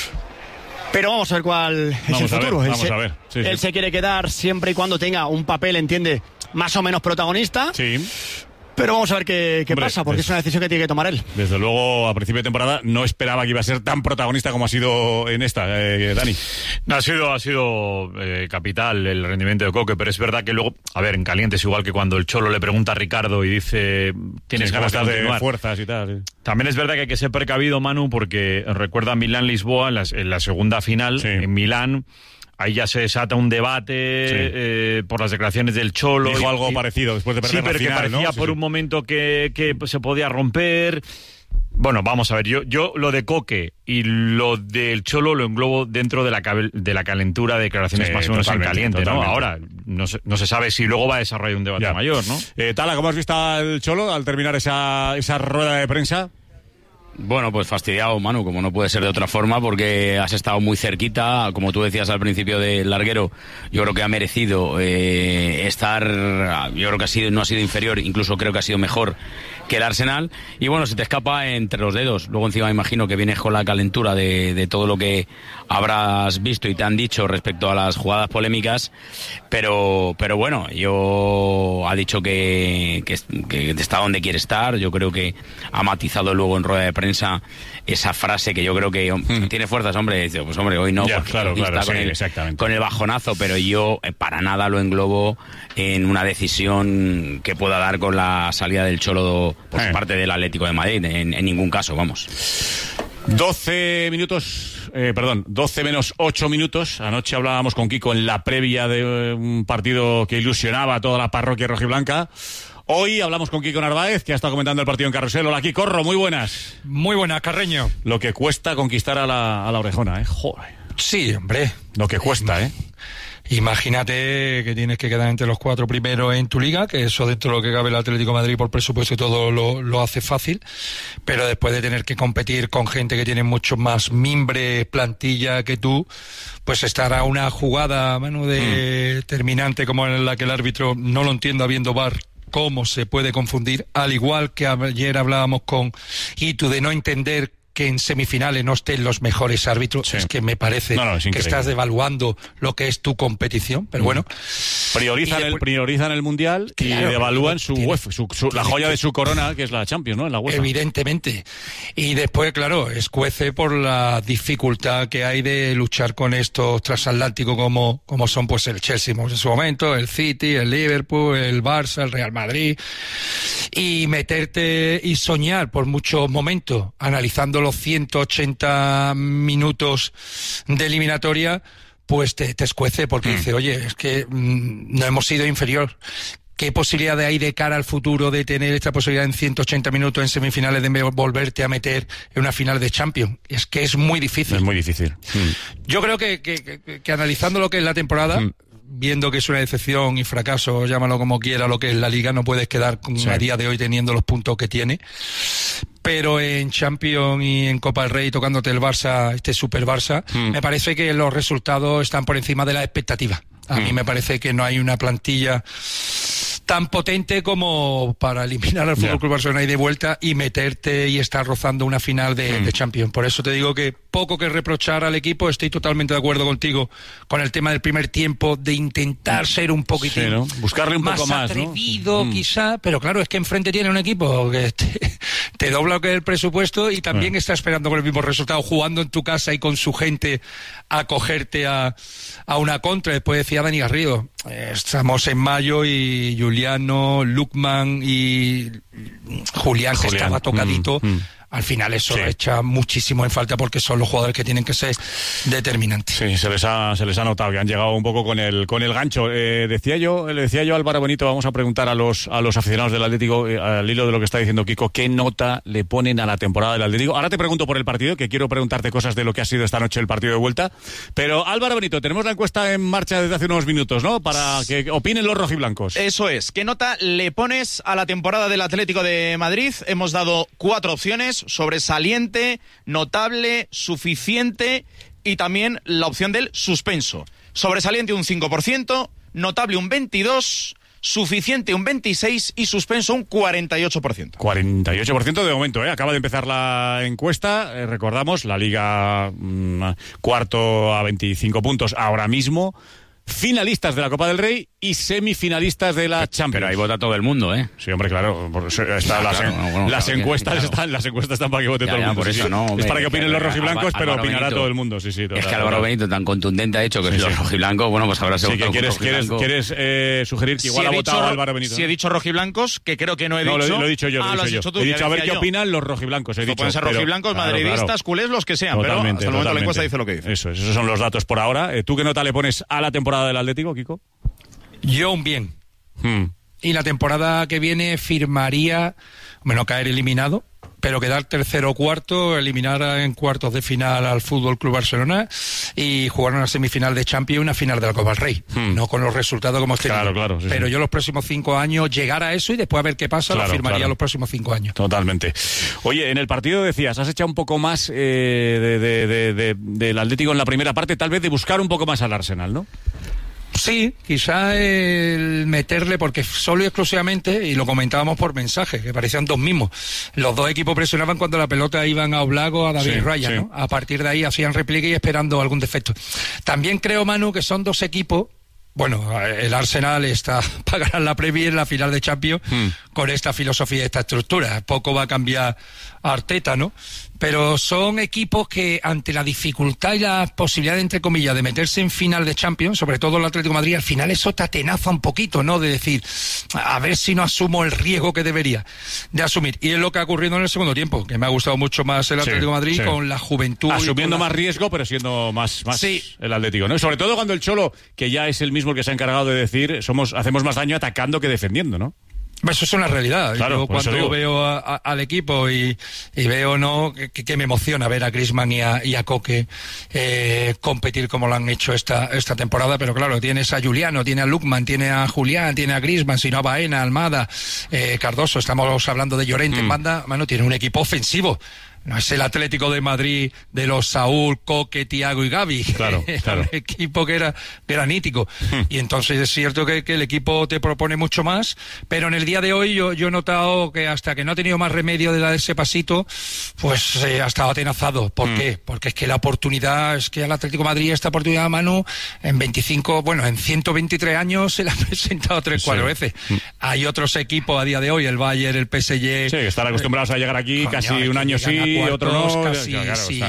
Pero vamos a ver cuál es vamos el futuro. A ver, él vamos se, a ver. Sí, él sí. se quiere quedar siempre y cuando tenga un papel, entiende, más o menos protagonista. Sí. Pero vamos a ver qué, qué Hombre, pasa, porque es, es una decisión que tiene que tomar él. Desde luego, a principio de temporada no esperaba que iba a ser tan protagonista como ha sido en esta, eh, Dani. No, ha sido, ha sido eh, capital el rendimiento de Coque, pero es verdad que luego, a ver, en caliente es igual que cuando el Cholo le pregunta a Ricardo y dice, tienes sí, ganas de continuar. fuerzas y tal. Sí. También es verdad que hay que ser precavido, Manu, porque recuerda Milán-Lisboa, en la, en la segunda final, sí. en Milán. Ahí ya se desata un debate sí. eh, por las declaraciones del Cholo. Dijo y, algo y, parecido después de perder sí, pero la final, que parecía ¿no? por sí, un momento que, que se podía romper. Bueno, vamos a ver, yo, yo lo de Coque y lo del Cholo lo englobo dentro de la, de la calentura de declaraciones sí, más o menos en caliente, ¿no? Ahora, no se, no se sabe si luego va a desarrollar un debate ya. mayor, ¿no? Eh, Tala, ¿cómo has visto al Cholo al terminar esa, esa rueda de prensa? Bueno, pues fastidiado, Manu, como no puede ser de otra forma, porque has estado muy cerquita, como tú decías al principio del larguero, yo creo que ha merecido eh, estar, yo creo que ha sido, no ha sido inferior, incluso creo que ha sido mejor que el Arsenal, y bueno, se te escapa entre los dedos. Luego encima me imagino que vienes con la calentura de, de todo lo que habrás visto y te han dicho respecto a las jugadas polémicas, pero pero bueno, yo ha dicho que, que, que está donde quiere estar. Yo creo que ha matizado luego en rueda de prensa esa frase que yo creo que mm. tiene fuerzas, hombre. Dice, pues hombre, hoy no, ya, porque claro, claro, está sí, con, el, exactamente. con el bajonazo, pero yo eh, para nada lo englobo en una decisión que pueda dar con la salida del Cholo por eh. parte del Atlético de Madrid, en, en ningún caso, vamos. doce minutos, eh, perdón, doce menos ocho minutos. Anoche hablábamos con Kiko en la previa de un partido que ilusionaba a toda la parroquia rojiblanca. Hoy hablamos con Kiko Narváez, que ha estado comentando el partido en Carrusel. Hola, Kiko, muy buenas. Muy buenas, Carreño. Lo que cuesta conquistar a la, a la orejona, ¿eh? Joder. Sí, hombre. Lo que cuesta, ¿eh? Imagínate que tienes que quedar entre los cuatro primeros en tu liga, que eso dentro de lo que cabe el Atlético de Madrid por presupuesto y todo lo, lo hace fácil, pero después de tener que competir con gente que tiene mucho más mimbre, plantilla que tú, pues estar a una jugada, mano, de mm. determinante como en la que el árbitro, no lo entiendo habiendo V A R, cómo se puede confundir, al igual que ayer hablábamos con Itu de no entender que en semifinales no estén los mejores árbitros, sí. es que me parece no, no, que estás devaluando lo que es tu competición, pero bueno. Priorizan, después, el, priorizan el Mundial claro, y devalúan su tiene, UEFA, su, su, la joya de su corona, que es la Champions, ¿no? En la UEFA. Evidentemente. Y después, claro, escuece por la dificultad que hay de luchar con estos transatlánticos como, como son pues el Chelsea en su momento, el City, el Liverpool, el Barça, el Real Madrid, y meterte y soñar por muchos momentos, analizando los ciento ochenta minutos de eliminatoria, pues te, te escuece porque mm. dice, oye, es que mmm, no hemos sido inferior. ¿Qué posibilidad hay de cara al futuro de tener esta posibilidad en ciento ochenta minutos en semifinales de volverte a meter en una final de Champions? Es que es muy difícil. Es muy difícil. Mm. Yo creo que, que, que, que analizando lo que es la temporada, mm. viendo que es una decepción y fracaso, llámalo como quiera, lo que es la Liga, no puedes quedar con, sí. a día de hoy teniendo los puntos que tiene. pero en Champions y en Copa del Rey tocándote el Barça, este Super Barça, mm. me parece que los resultados están por encima de la expectativa. A mm. mí me parece que no hay una plantilla tan potente como para eliminar al F C Barcelona y de vuelta y meterte y estar rozando una final de, mm. de Champions. Por eso te digo que poco que reprochar al equipo. Estoy totalmente de acuerdo contigo con el tema del primer tiempo, de intentar ser un poquitín sí, ¿no? buscarle un más poco más, atrevido, ¿no? quizá, pero claro, es que enfrente tiene un equipo que te, te dobla el presupuesto y también bueno. está esperando con el mismo resultado, jugando en tu casa y con su gente a cogerte a, a una contra. Después decía Dani Garrido, eh, estamos en mayo y Juliano, Lukman y Julián, que Julián. estaba tocadito, mm, mm. al final eso sí. echa muchísimo en falta porque son los jugadores que tienen que ser determinantes. Sí, se les ha, se les ha notado que han llegado un poco con el con el gancho. Eh, decía yo, le decía yo a Álvaro Benito, vamos a preguntar a los a los aficionados del Atlético, eh, al hilo de lo que está diciendo Kiko, ¿qué nota le ponen a la temporada del Atlético? Ahora te pregunto por el partido, que quiero preguntarte cosas de lo que ha sido esta noche el partido de vuelta. Pero Álvaro Benito, tenemos la encuesta en marcha desde hace unos minutos, ¿no? Para que opinen los rojiblancos. Eso es. ¿Qué nota le pones a la temporada del Atlético de Madrid? Hemos dado cuatro opciones: sobresaliente, notable, suficiente y también la opción del suspenso. Sobresaliente un cinco por ciento, notable un veintidós por ciento, suficiente un veintiséis por ciento y suspenso un cuarenta y ocho por ciento. cuarenta y ocho por ciento de momento, ¿eh? Acaba de empezar la encuesta, eh, recordamos, la Liga mmm, cuarto a veinticinco puntos ahora mismo. Finalistas de la Copa del Rey y semifinalistas de la Champions. Pero ahí vota todo el mundo, ¿eh? Sí, hombre, claro. Por eso está, las, claro, no, bueno, las, claro, encuestas que, claro. están, las encuestas están para que vote ya, todo el mundo. Por sí, eso, sí. no, hombre, es para que opinen que, los rojiblancos, pero Álvaro opinará Benito, todo el mundo. Sí, sí, total, es que Álvaro Benito tan contundente ha dicho que sí, los sí. rojiblancos, bueno, pues ahora se sí, vota que quieres, un quieres, quieres eh, sugerir que igual si ha dicho, votado Álvaro Benito. Si ¿no? he dicho rojiblancos, que creo que no he no, dicho. No, lo, lo he dicho yo, ah, lo he dicho yo. tú, he dicho a ver qué yo. opinan los rojiblancos. He dicho, pueden ser rojiblancos, madridistas, culés, los que sean, pero hasta el momento la encuesta dice lo que dice. Eso, esos son los datos por ahora. ¿Tú qué nota le pones a la temporada del Atlético, Kiko? Yo un bien. Hmm. Y la temporada que viene firmaría, bueno, caer eliminado, pero quedar tercero o cuarto, eliminar en cuartos de final al F C Barcelona y jugar una semifinal de Champions y una final de la Copa del Rey. Hmm. No con los resultados como este. Claro, claro. Sí, pero sí. yo los próximos cinco años llegar a eso y después a ver qué pasa, claro, lo firmaría claro. los próximos cinco años. Totalmente. Oye, en el partido decías, has echado un poco más eh, de, de, de, de, del Atlético en la primera parte, tal vez de buscar un poco más al Arsenal, ¿no? Sí, quizá el meterle, porque solo y exclusivamente, y lo comentábamos por mensaje, que parecían dos mismos, los dos equipos presionaban cuando la pelota iban a Oblak o a David sí, Raya, sí. ¿no? A partir de ahí hacían repliegue y esperando algún defecto. También creo, Manu, que son dos equipos. Bueno, el Arsenal está para ganar la Premier en la final de Champions hmm. con esta filosofía y esta estructura. Poco va a cambiar Arteta, ¿no? Pero son equipos que ante la dificultad y la posibilidad, entre comillas, de meterse en final de Champions, sobre todo el Atlético de Madrid, al final eso te atenaza un poquito, ¿no? De decir, a ver si no asumo el riesgo que debería de asumir. Y es lo que ha ocurrido en el segundo tiempo, que me ha gustado mucho más el Atlético de sí, Madrid sí. con la juventud. Asumiendo la... más riesgo, pero siendo más, más sí. el Atlético, ¿no? Y sobre todo cuando el Cholo, que ya es el mismo el que se ha encargado de decir, somos hacemos más daño atacando que defendiendo, ¿no? Eso es una realidad. Claro, yo cuando veo a, a, al equipo y, y veo no que, que me emociona ver a Griezmann y a, y a Koke eh, competir como lo han hecho esta esta temporada, pero claro, tienes a Juliano, tiene a Lukman, tiene a Julián, tiene a Griezmann, si no a Baena, Almada, eh, Cardoso, estamos hablando de Llorente mm. en banda, mano, tiene un equipo ofensivo. No es el Atlético de Madrid de los Saúl, Koke, Thiago y Gavi. Claro, era claro. un equipo que era granítico. Hmm. Y entonces es cierto que, que el equipo te propone mucho más, pero en el día de hoy yo, yo he notado que hasta que no ha tenido más remedio de dar ese pasito, pues eh, ha estado atenazado. ¿Por hmm. qué? Porque es que la oportunidad, es que al Atlético de Madrid esta oportunidad a Manu en veinticinco, bueno, en ciento veintitrés años se la ha presentado tres, sí. cuatro veces. Hmm. Hay otros equipos a día de hoy, el Bayern, el P S G. Sí, que están acostumbrados a llegar aquí coño, casi un año sí. Y otro no, casi, claro, sí.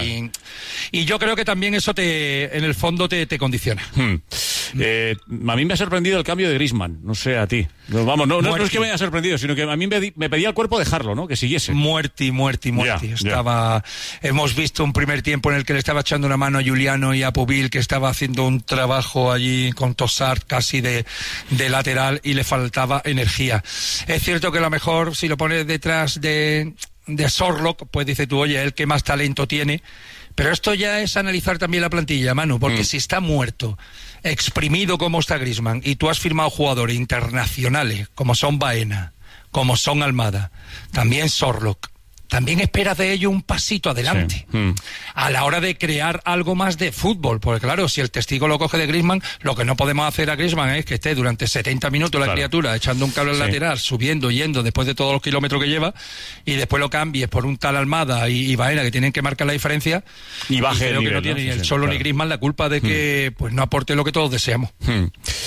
Y yo creo que también eso te, en el fondo te, te condiciona. Hmm. Eh, a mí me ha sorprendido el cambio de Griezmann, no sé a ti. Vamos, no, no, no es que me haya sorprendido, sino que a mí me, me pedía el cuerpo dejarlo, ¿no? Que siguiese. Muerti, muerti, muerti. Ya, estaba, ya. Hemos visto un primer tiempo en el que le estaba echando una mano a Juliano y a Pubil, que estaba haciendo un trabajo allí con Tossart casi de, de lateral y le faltaba energía. Es cierto que a lo mejor si lo pones detrás de de Sorlock, pues dice tú, oye, el que más talento tiene, pero esto ya es analizar también la plantilla, Manu, porque mm. si está muerto, exprimido como está Griezmann, y tú has firmado jugadores internacionales, como son Baena, como son Almada, también Sorlock, también esperas de ellos un pasito adelante sí. mm. a la hora de crear algo más de fútbol, porque claro, si el testigo lo coge de Griezmann, lo que no podemos hacer a Griezmann es que esté durante setenta minutos la claro. criatura echando un cable al sí. lateral, subiendo, yendo después de todos los kilómetros que lleva, y después lo cambies por un tal Almada y, y Baena, que tienen que marcar la diferencia, y baje y creo el nivel, que no tiene ¿no? ni sí, el sí, Cholo claro. ni Griezmann la culpa de que mm. pues no aporte lo que todos deseamos. Mm.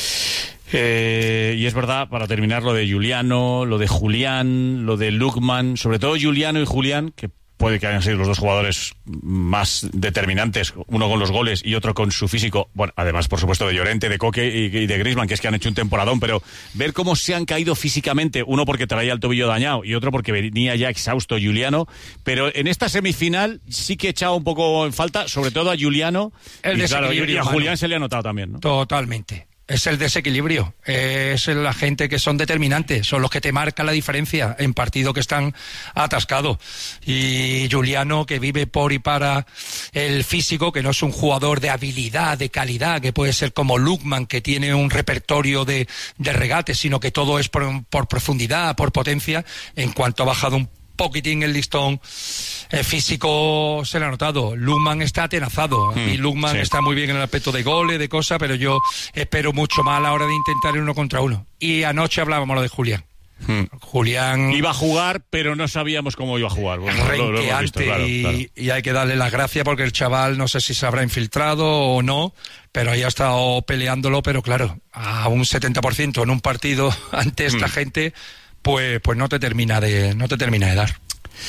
Eh, y es verdad, para terminar, lo de Giuliano, lo de Julián, lo de Lookman, sobre todo Giuliano y Julián, que puede que hayan sido los dos jugadores más determinantes, uno con los goles y otro con su físico, bueno, además por supuesto de Llorente, de Coque y, y de Griezmann, que es que han hecho un temporadón, pero ver cómo se han caído físicamente, uno porque traía el tobillo dañado y otro porque venía ya exhausto Giuliano, pero en esta semifinal sí que he echado un poco en falta, sobre todo a Giuliano, el y, claro, y a Julián mano. se le ha notado también, ¿no? Totalmente. Es el desequilibrio, es la gente que son determinantes, son los que te marcan la diferencia en partidos que están atascados. Y Giuliano, que vive por y para el físico, que no es un jugador de habilidad, de calidad, que puede ser como Lookman, que tiene un repertorio de, de regates, sino que todo es por, por profundidad, por potencia. En cuanto ha bajado un poquitín el listón eh, físico, se le ha notado. Lookman está atenazado mm, y Lookman sí. está muy bien en el aspecto de goles, de cosas, pero yo espero mucho más a la hora de intentar el uno contra uno. Y anoche hablábamos lo de Julián. Hmm. Julián iba a jugar, pero no sabíamos cómo iba a jugar. Bueno, lo, lo hemos visto, claro, y, claro. y hay que darle las gracias porque el chaval no sé si se habrá infiltrado o no, pero ahí ha estado peleándolo, pero claro, a un setenta por ciento en un partido ante esta hmm. gente, pues, pues no te termina de, no te termina de dar.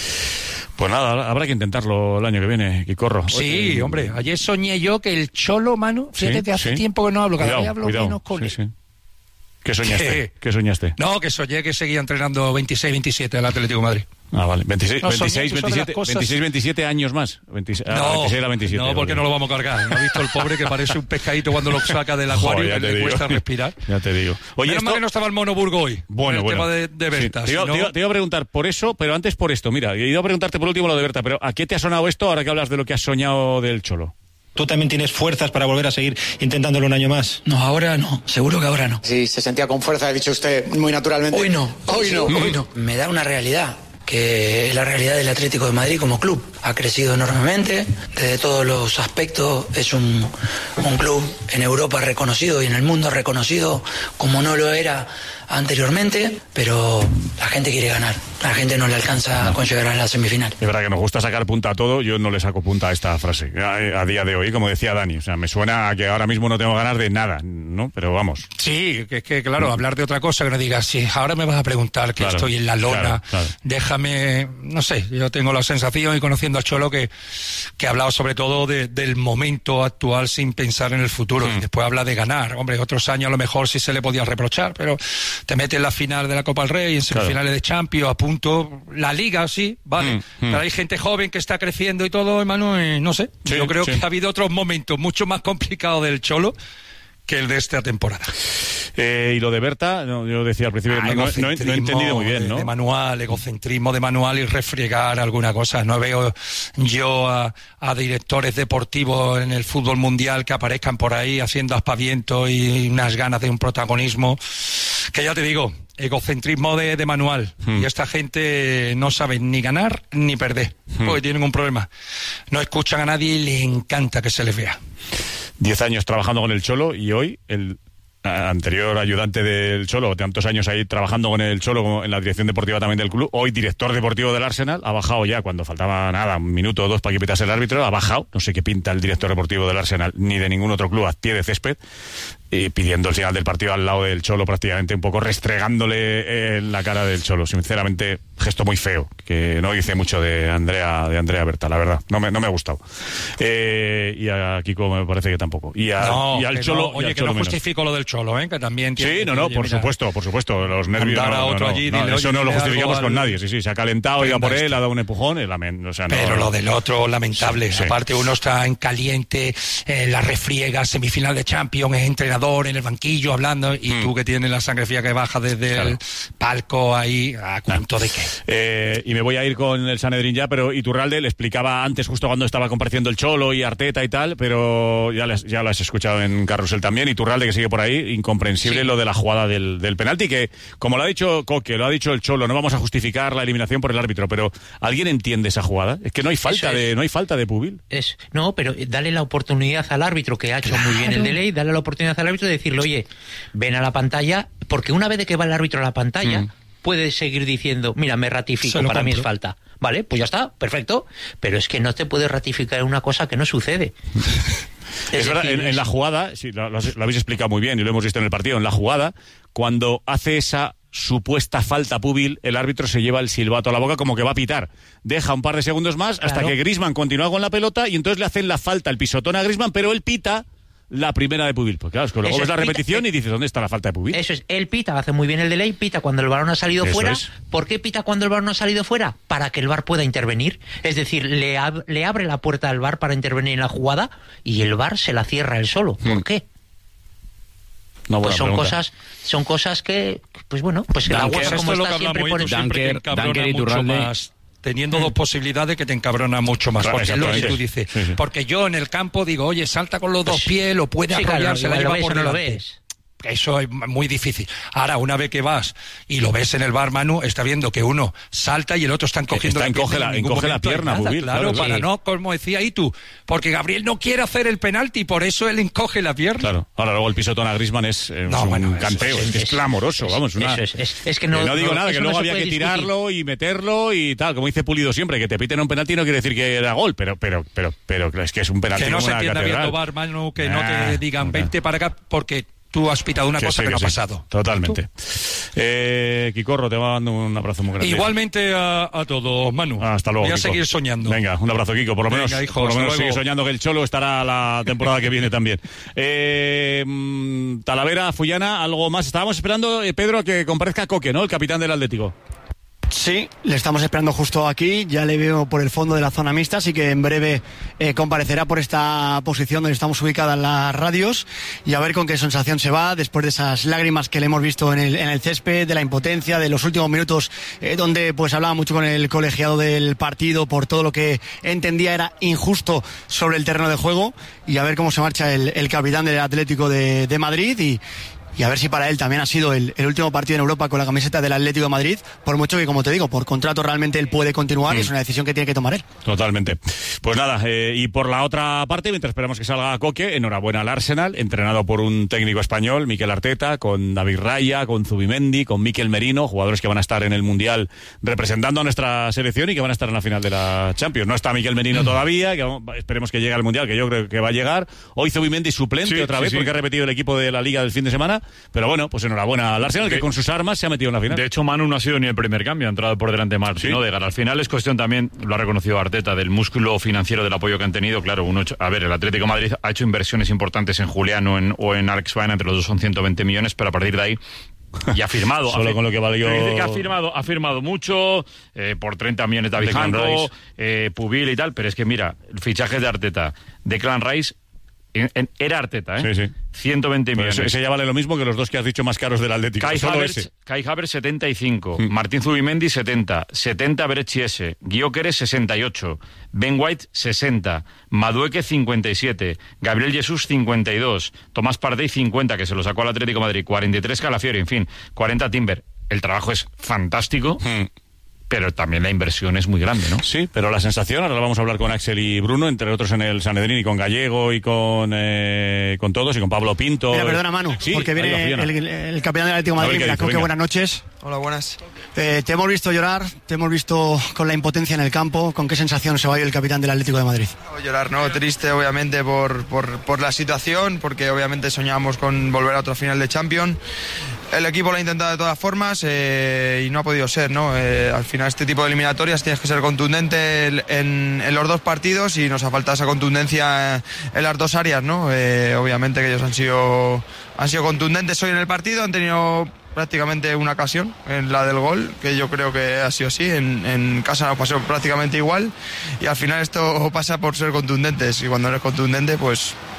Pues nada, habrá que intentarlo el año que viene, Quicorro. Sí, Oye, hombre, ayer soñé yo que el Cholo, Manu, fíjate sí, que hace sí. tiempo que no hablo, cada cuidado, vez hablo cuidado. menos con sí, él. Sí. ¿Qué soñaste? ¿Qué? ¿Qué soñaste? No, que soñé que seguía entrenando veintiséis veintisiete en el Atlético de Madrid. Ah, vale. veintiséis, no, veintiséis, veintisiete, cosas... veintiséis, veintisiete años más. veintiséis, no, ah, veintiséis a veintisiete. No, porque vale. no lo vamos a cargar. ¿No has visto el pobre que parece un pescadito cuando lo saca del acuario y le digo. cuesta respirar? Ya te digo. Oye, Menos esto... mal que no estaba el Mono Burgo hoy. Bueno, el bueno. tema de, de Berta. Sí. Si te, iba, no... te, iba, te iba a preguntar por eso, pero antes por esto. Mira, he ido a preguntarte por último lo de Berta, pero ¿a qué te ha sonado esto ahora que hablas de lo que has soñado del Cholo? ¿Tú también tienes fuerzas para volver a seguir intentándolo un año más? No, ahora no. Seguro que ahora no. Sí, se sentía con fuerza, ha dicho usted muy naturalmente. Hoy no. Hoy no. Hoy no. Me da una realidad, que es la realidad del Atlético de Madrid como club. Ha crecido enormemente, desde todos los aspectos. Es un, un club en Europa reconocido y en el mundo reconocido como no lo era anteriormente, pero la gente quiere ganar. La gente no le alcanza no. con llegar a la semifinal. Es verdad que nos gusta sacar punta a todo. Yo no le saco punta a esta frase a, a día de hoy, como decía Dani. O sea, me suena a que ahora mismo no tengo ganas de nada, ¿no? Pero vamos. Sí, que es que, claro, mm. hablar de otra cosa, que no digas, si ahora me vas a preguntar que claro, estoy en la lona, claro, claro. déjame, no sé, yo tengo la sensación, y conociendo a Cholo, que, que ha hablado sobre todo de, del momento actual sin pensar en el futuro. Mm. Y después habla de ganar. Hombre, otros años a lo mejor sí se le podía reprochar, pero te metes en la final de la Copa del Rey, en semifinales claro. de Champions, a punto, la Liga, sí, vale. Mm, mm. Pero hay gente joven que está creciendo y todo, hermano, y no sé. Sí, yo creo sí. que ha habido otros momentos mucho más complicados del Cholo que el de esta temporada. Eh, y lo de Berta, no, yo decía al principio, ah, no, no, no, he, no he entendido muy bien, ¿no? De, de manual, egocentrismo de manual y refregar alguna cosa. No veo yo a, a directores deportivos en el fútbol mundial que aparezcan por ahí haciendo aspavientos y unas ganas de un protagonismo. Que ya te digo, egocentrismo de, de manual. Hmm. Y esta gente no sabe ni ganar ni perder, hmm. porque tienen un problema. No escuchan a nadie y les encanta que se les vea. Diez años trabajando con el Cholo y hoy el anterior ayudante del Cholo, tantos años ahí trabajando con el Cholo como en la dirección deportiva también del club, hoy director deportivo del Arsenal, ha bajado ya cuando faltaba nada, un minuto o dos para que pitase el árbitro, ha bajado, no sé qué pinta el director deportivo del Arsenal ni de ningún otro club a pie de césped, y pidiendo el final del partido al lado del Cholo, prácticamente un poco restregándole en la cara del Cholo. Sinceramente, gesto muy feo, que no dice mucho de Andrea de Andrea Berta, la verdad. No me, no me ha gustado. Eh, y a Kiko me parece que tampoco. Y, a, no, y al Cholo. No, oye, al que Cholo no justifico lo del Cholo, ¿eh? Que también tiene. Sí, no, no, oye, por mira, supuesto, por supuesto. Los nervios. No, no, otro no, allí, no, dile, eso oye, no lo justificamos con al... nadie. Sí, sí, se ha calentado, iba por él, ha dado un empujón. El amen, o sea, no, Pero no. lo del otro, lamentable. Sí, sí. Aparte, uno está en caliente, eh, la refriega, semifinal de Champions, es entrenador entrenador en el banquillo hablando y mm. tú que tienes la sangre fría que baja desde claro. el palco ahí, ¿a cuento de qué? Eh, y me voy a ir con el Sanedrín ya, pero Iturralde le explicaba antes, justo cuando estaba compareciendo el Cholo y Arteta y tal, pero ya, les, ya lo has escuchado en Carrusel también. Iturralde, que sigue por ahí, incomprensible sí. lo de la jugada del, del penalti, que como lo ha dicho Coque, lo ha dicho el Cholo, no vamos a justificar la eliminación por el árbitro, pero ¿alguien entiende esa jugada? Es que no hay falta es. de no hay falta de Pubil. Es, no, pero dale la oportunidad al árbitro, que ha hecho claro. muy bien el delay, dale la oportunidad al árbitro de decirle, oye, ven a la pantalla, porque una vez de que va el árbitro a la pantalla, mm. puede seguir diciendo, mira, me ratifico, para compro. mí es falta. Vale, pues ya está, perfecto. Pero es que no te puedes ratificar una cosa que no sucede. Es, es verdad, en, en la jugada, sí, lo, lo habéis explicado muy bien y lo hemos visto en el partido, en la jugada, cuando hace esa supuesta falta Pubil, el árbitro se lleva el silbato a la boca como que va a pitar. Deja un par de segundos más claro. hasta que Griezmann continúa con la pelota y entonces le hacen la falta, el pisotón a Griezmann, pero él pita la primera de Pubil. Pues claro, es que luego ves la repetición pita, y dices, ¿dónde está la falta de Pubil? Eso es, él pita, hace muy bien el delay, pita cuando el balón ha salido Eso fuera. Es. ¿Por qué pita cuando el balón ha salido fuera? Para que el V A R pueda intervenir. Es decir, le, ab le abre la puerta al V A R para intervenir en la jugada y el V A R se la cierra él solo. ¿Por mm. qué? No, pues son pregunta. cosas son cosas que, pues bueno, pues que la UEFA como está siempre por Dunker, Dunker y Iturralde. Teniendo mm. dos posibilidades que te encabrona mucho más. Claro, porque es lo que tú dices. Sí, sí. Porque yo en el campo digo, oye, salta con los dos pues, pies, lo puede sí, apoyar, claro, se la lleva por delante. No lo ves. Eso es muy difícil. Ahora, una vez que vas y lo ves en el V A R, Manu, está viendo que uno salta y el otro está encogiendo está la encoge pierna. La, encoge la pierna, nada, Pubil, claro, claro, para sí. no, como decía ahí tú, porque Gabriel no quiere hacer el penalti y por eso él encoge la pierna. Claro. Ahora, luego el pisotón a Griezmann es, eh, no, es un bueno, canteo, es, es, es, es clamoroso, es, vamos. Una, es, es, es que no, que no digo no, nada, que luego no había que tirarlo discutir. y meterlo y tal, como dice Pulido siempre, que te piten un penalti no quiere decir que era gol, pero pero pero pero es que es un penalti. Que no se entienda viendo V A R, Manu, que no te digan vente para acá, porque tú has pitado una que cosa sí, que, que no ha sí. pasado. Totalmente. Eh, Quicorro, te mando un abrazo muy grande. Igualmente a, a todos, Manu. Hasta luego, Voy a Kiko. seguir soñando. Venga, un abrazo, Kiko. Por lo Venga, menos, hijo, por lo menos sigue soñando que el Cholo estará la temporada que viene también. Eh, Talavera, Fullana, algo más. Estábamos esperando, eh, Pedro, a que comparezca Coque, ¿no? El capitán del Atlético. Sí, le estamos esperando justo aquí, ya le veo por el fondo de la zona mixta, así que en breve eh, comparecerá por esta posición donde estamos ubicadas las radios y a ver con qué sensación se va después de esas lágrimas que le hemos visto en el, en el césped, de la impotencia, de los últimos minutos eh, donde pues hablaba mucho con el colegiado del partido por todo lo que entendía era injusto sobre el terreno de juego y a ver cómo se marcha el, el capitán del Atlético de, de Madrid y Y a ver si para él también ha sido el, el último partido en Europa con la camiseta del Atlético de Madrid, por mucho que, como te digo, por contrato realmente él puede continuar mm. y es una decisión que tiene que tomar él. Totalmente. Pues nada, eh, y por la otra parte, mientras esperamos que salga Coque, enhorabuena al Arsenal, entrenado por un técnico español, Mikel Arteta, con David Raya, con Zubimendi, con Mikel Merino, jugadores que van a estar en el Mundial representando a nuestra selección y que van a estar en la final de la Champions. No está Mikel Merino mm. todavía, que esperemos que llegue al Mundial, que yo creo que va a llegar. Hoy Zubimendi suplente sí, otra sí, vez, sí. porque ha repetido el equipo de la Liga del fin de semana. Pero bueno, pues enhorabuena al Arsenal, que con sus armas se ha metido en la final. De hecho, Manu no ha sido ni el primer cambio, ha entrado por delante Martín, ¿sí? Odegaard. Al final es cuestión también, lo ha reconocido Arteta, del músculo financiero del apoyo que han tenido. Claro, uno, a ver, el Atlético de Madrid ha hecho inversiones importantes en Julián o en, o en Alex Baena, entre los dos son ciento veinte millones, pero a partir de ahí y ha firmado. Solo ha, con lo que valió. Que ha firmado, ha firmado mucho, eh, por treinta millones David Janko, eh, Pubil y tal, pero es que mira, el fichaje de Arteta, Declan Rice, en, en, era Arteta, ¿eh? Sí, sí. ciento veinte millones. Ese, ese ya vale lo mismo que los dos que has dicho más caros del Atlético. Kai Havertz, Kai Havertz setenta y cinco, mm. Martín Zubimendi setenta, setenta Berechiese, Gyökeres sesenta y ocho, Ben White sesenta, Madueke cincuenta y siete, Gabriel Jesús cincuenta y dos, Tomás Partey cincuenta, que se lo sacó al Atlético de Madrid, cuarenta y tres Calafiori, en fin, cuarenta Timber. El trabajo es fantástico. Mm. Pero también la inversión es muy grande, ¿no? Sí, pero la sensación, ahora vamos a hablar con Axel y Bruno, entre otros en el Sanedrín, y con Gallego y con eh, con todos, y con Pablo Pinto. Mira, perdona, Manu, sí, porque viene el, el capitán del Atlético de Madrid. Mira, Coque, buenas noches. Hola, buenas. Eh, te hemos visto llorar, te hemos visto con la impotencia en el campo. ¿Con qué sensación se va hoy el capitán del Atlético de Madrid? No, llorar, no, triste obviamente por, por, por la situación, porque obviamente soñábamos con volver a otra final de Champions. El equipo lo ha intentado de todas formas eh, y no ha podido ser, ¿no? Eh, al final este tipo de eliminatorias tienes que ser contundente en, en los dos partidos y nos ha faltado esa contundencia en las dos áreas, ¿no? Eh, obviamente que ellos han sido, han sido contundentes hoy en el partido, han tenido prácticamente una ocasión en la del gol, que yo creo que ha sido así, en, en casa nos pasó prácticamente igual y al final esto pasa por ser contundentes y cuando eres contundente pues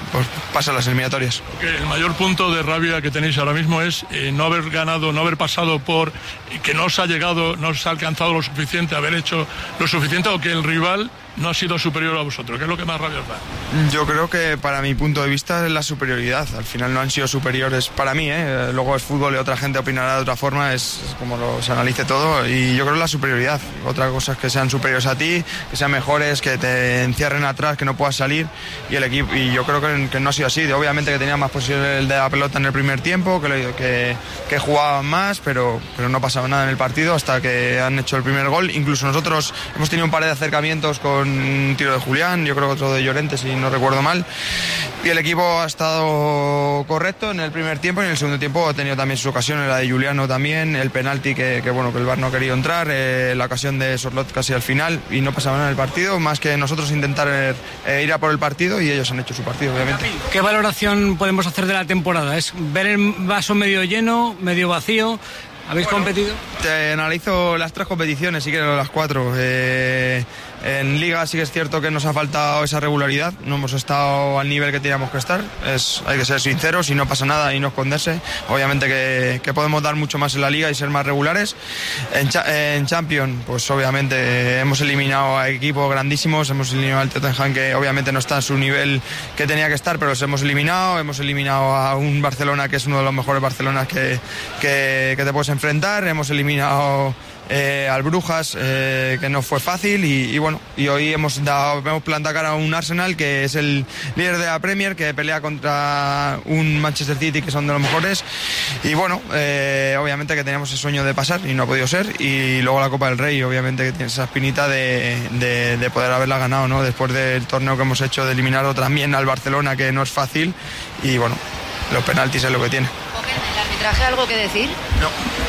pues pasan las eliminatorias. El mayor punto de rabia que tenéis ahora mismo es eh, no haber ganado, no haber pasado por que no os ha llegado, no os ha alcanzado lo suficiente, haber hecho lo suficiente, o que el rival no ha sido superior a vosotros. ¿Qué es lo que más rabia os da? Yo creo que para mi punto de vista es la superioridad. Al final no han sido superiores para mí, ¿eh? Luego es fútbol y otra gente opinará de otra forma, es, es como lo, se analice todo, y yo creo que la superioridad. Otra cosa es que sean superiores a ti, que sean mejores, que te encierren atrás, que no puedas salir, y el equipo, y yo creo que, que no ha sido así. Obviamente que tenía más posesión de la pelota en el primer tiempo, que, que, que jugaban más, pero, pero no pasaba nada en el partido hasta que han hecho el primer gol. Incluso nosotros hemos tenido un par de acercamientos con un tiro de Julián, yo creo que otro de Llorente, si no recuerdo mal, y el equipo ha estado correcto en el primer tiempo, y en el segundo tiempo ha tenido también sus ocasiones, la de Juliano también, el penalti que, que bueno, que el V A R no ha querido entrar, eh, la ocasión de Sorlot casi al final, y no pasaba nada en el partido, más que nosotros intentar eh, ir a por el partido, y ellos han hecho su partido, obviamente. ¿Qué valoración podemos hacer de la temporada? ¿Es ver el vaso medio lleno, medio vacío? ¿Habéis bueno, competido? Te analizo las tres competiciones, si quieres las cuatro. Eh, en Liga sí que es cierto que nos ha faltado esa regularidad, no hemos estado al nivel que teníamos que estar, es, hay que ser sinceros y no pasa nada y no esconderse. Obviamente que, que podemos dar mucho más en la Liga y ser más regulares. En, en Champions, pues obviamente hemos eliminado a equipos grandísimos, hemos eliminado al Tottenham, que obviamente no está a su nivel que tenía que estar, pero los hemos eliminado, hemos eliminado a un Barcelona que es uno de los mejores Barcelonas que, que, que te puedes enfrentar, hemos eliminado Eh, al Brujas, eh, que no fue fácil, y, y bueno, y hoy hemos dado, hemos plantado cara a un Arsenal que es el líder de la Premier, que pelea contra un Manchester City que son de los mejores, y bueno, eh, obviamente que teníamos el sueño de pasar y no ha podido ser, y luego la Copa del Rey, obviamente que tiene esa espinita de, de, de poder haberla ganado, ¿no? Después del torneo que hemos hecho, de eliminar también al Barcelona, que no es fácil, y bueno, los penaltis es lo que tiene. ¿El arbitraje algo que decir? No.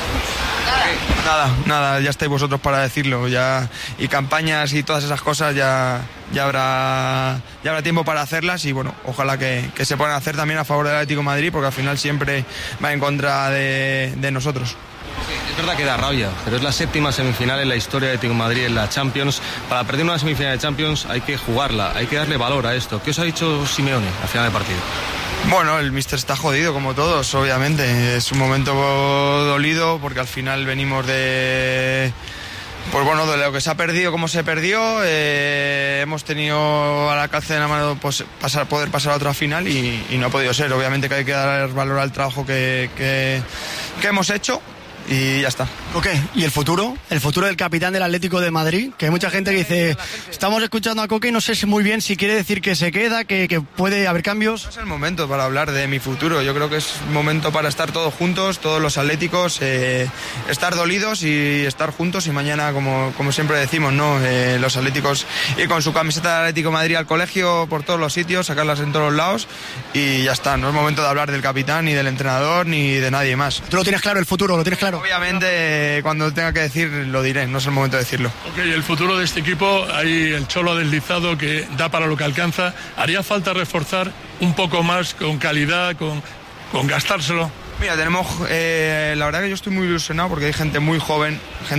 Nada. Nada, nada, ya estáis vosotros para decirlo, ya, y campañas y todas esas cosas ya, ya habrá ya habrá tiempo para hacerlas, y bueno, ojalá que, que se puedan hacer también a favor del Atlético de Madrid, porque al final siempre va en contra de, de nosotros. Sí, es verdad que da rabia, pero es la séptima semifinal en la historia de Atlético de Madrid en la Champions. Para perder una semifinal de Champions hay que jugarla, hay que darle valor a esto. ¿Qué os ha dicho Simeone al final del partido? Bueno, el míster está jodido como todos, obviamente. Es un momento dolido porque al final venimos de... Pues bueno, de lo que se ha perdido, como se perdió, eh, hemos tenido al alcance de la mano pues, pasar, poder pasar a otra final y, y no ha podido ser. Obviamente que hay que dar valor al trabajo que, que, que hemos hecho. Y ya está. Ok, ¿y el futuro? El futuro del capitán del Atlético de Madrid, que hay mucha gente que dice, estamos escuchando a Coque y no sé muy bien si quiere decir que se queda, que, que puede haber cambios. No es el momento para hablar de mi futuro, yo creo que es momento para estar todos juntos, todos los atléticos, eh, estar dolidos y estar juntos, y mañana, como, como siempre decimos, ¿no? Eh, los atléticos ir con su camiseta de Atlético de Madrid al colegio, por todos los sitios, sacarlas en todos los lados, y ya está. No es momento de hablar del capitán, ni del entrenador, ni de nadie más. ¿Tú lo tienes claro, el futuro? ¿Lo tienes claro? Obviamente, cuando tenga que decir, lo diré, no es el momento de decirlo. Ok, el futuro de este equipo, ahí el Cholo ha deslizado, que da para lo que alcanza. ¿Haría falta reforzar un poco más, con calidad, con, con gastárselo? Mira, tenemos, eh, la verdad que yo estoy muy ilusionado porque hay gente muy joven,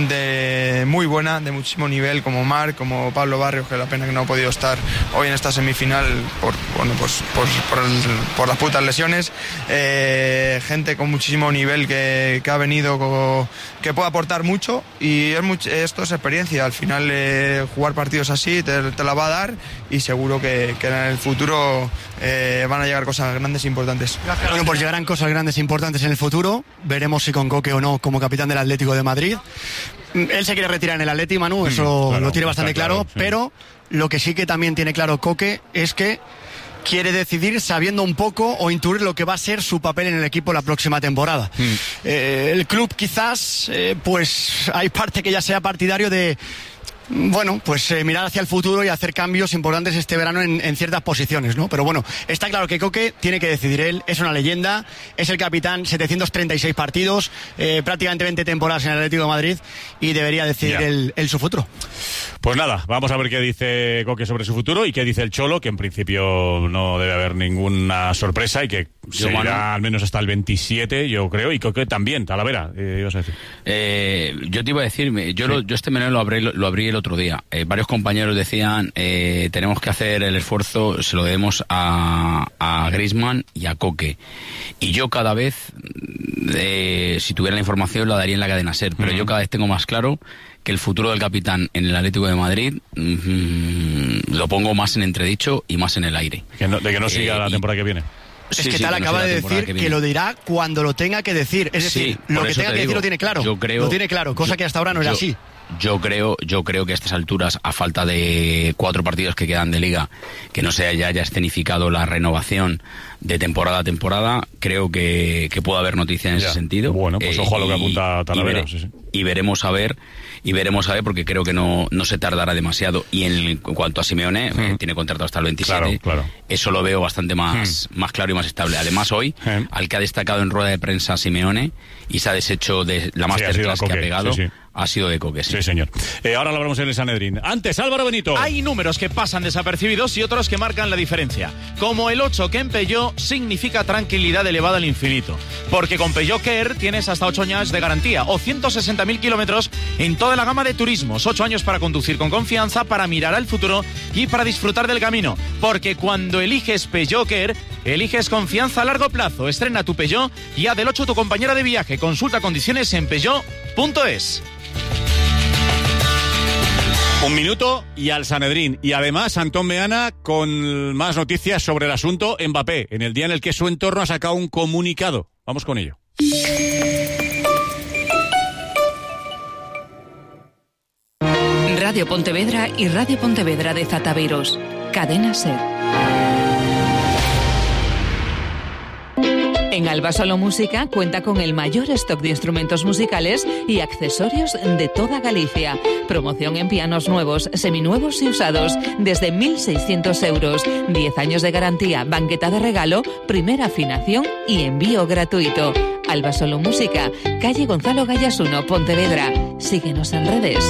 gente muy buena, de muchísimo nivel, como Marc, como Pablo Barrios, que la pena que no ha podido estar hoy en esta semifinal por, bueno, pues, por, por, el, por las putas lesiones. Eh, gente con muchísimo nivel que, que ha venido, co, que puede aportar mucho, y es mucho, esto es experiencia. Al final eh, jugar partidos así te, te la va a dar, y seguro que, que en el futuro eh, van a llegar cosas grandes e importantes. Gracias. Bueno, pues llegarán cosas grandes e importantes en el futuro. Veremos si con Coque o no como capitán del Atlético de Madrid. Él se quiere retirar en el Atleti, Manu, eso claro, lo tiene bastante claro, claro sí. Pero lo que sí que también tiene claro Coque es que quiere decidir sabiendo un poco o intuir lo que va a ser su papel en el equipo la próxima temporada. Mm. Eh, el club quizás, eh, pues hay parte que ya sea partidario de... Bueno, pues eh, mirar hacia el futuro y hacer cambios importantes este verano en, en ciertas posiciones, ¿no? Pero bueno, está claro que Coque tiene que decidir él, es una leyenda, es el capitán, setecientos treinta y seis partidos, eh, prácticamente veinte temporadas en el Atlético de Madrid, y debería decidir él, él su futuro. Pues nada, vamos a ver qué dice Coque sobre su futuro y qué dice el Cholo, que en principio no debe haber ninguna sorpresa y que yo, seguirá Manu, al menos hasta el veintisiete, yo creo, y Coque también, Talavera, eh, ibas a decir. Eh, yo te iba a decir, yo, sí. lo, yo este menú lo abrí, lo abrí el el otro día. Eh, varios compañeros decían, eh, tenemos que hacer el esfuerzo, se lo debemos a, a Griezmann y a Koke. Y yo cada vez, eh, si tuviera la información, la daría en la cadena SER, pero uh-huh. yo cada vez tengo más claro que el futuro del capitán en el Atlético de Madrid mmm, lo pongo más en entredicho y más en el aire. Que no, de que no siga eh, la temporada y... que viene. Es sí, que sí, tal que acaba no de decir que, que lo dirá cuando lo tenga que decir. Es decir, sí, lo que tenga que digo, decir lo tiene claro. Yo creo, lo tiene claro, cosa yo, que hasta ahora no yo, era así. Yo creo, yo creo que a estas alturas, a falta de cuatro partidos que quedan de Liga, que no se haya, haya escenificado la renovación de temporada a temporada, creo que, que puede haber noticia en ya. ese sentido. Bueno, pues eh, ojo a lo que apunta Talavera. Y, sí, sí. y veremos a ver, y veremos a ver, porque creo que no, no se tardará demasiado. Y en, el, en cuanto a Simeone, mm. eh, tiene contrato hasta el veintisiete. Claro, claro. Eso lo veo bastante más, mm. más claro y más estable. Además, hoy, mm. al que ha destacado en rueda de prensa Simeone y se ha deshecho de la masterclass sí, que ha pegado, sí, sí. ha sido de Koke. Sí, sí señor. Eh, ahora lo hablamos en el Sanedrín. Antes, Álvaro Benito. Hay números que pasan desapercibidos y otros que marcan la diferencia. Como el ocho, que en Peugeot significa tranquilidad elevada al infinito. Porque con Peugeot Care tienes hasta ocho años de garantía o ciento sesenta mil kilómetros en toda la gama de turismos. ocho años para conducir con confianza, para mirar al futuro y para disfrutar del camino. Porque cuando eliges Peugeot Care, eliges confianza a largo plazo. Estrena tu Peugeot y haz del ocho tu compañera de viaje. Consulta condiciones en peugeot punto es. Un minuto y al Sanedrín. Y además, Antón Meana con más noticias sobre el asunto Mbappé, en el día en el que su entorno ha sacado un comunicado. Vamos con ello. Radio Pontevedra y Radio Pontevedra de Zataveros. Cadena SER. En Alba Solo Música cuenta con el mayor stock de instrumentos musicales y accesorios de toda Galicia. Promoción en pianos nuevos, seminuevos y usados desde mil seiscientos euros. diez años de garantía, banqueta de regalo, primera afinación y envío gratuito. Alba Solo Música, calle Gonzalo Gallas uno, Pontevedra. Síguenos en redes.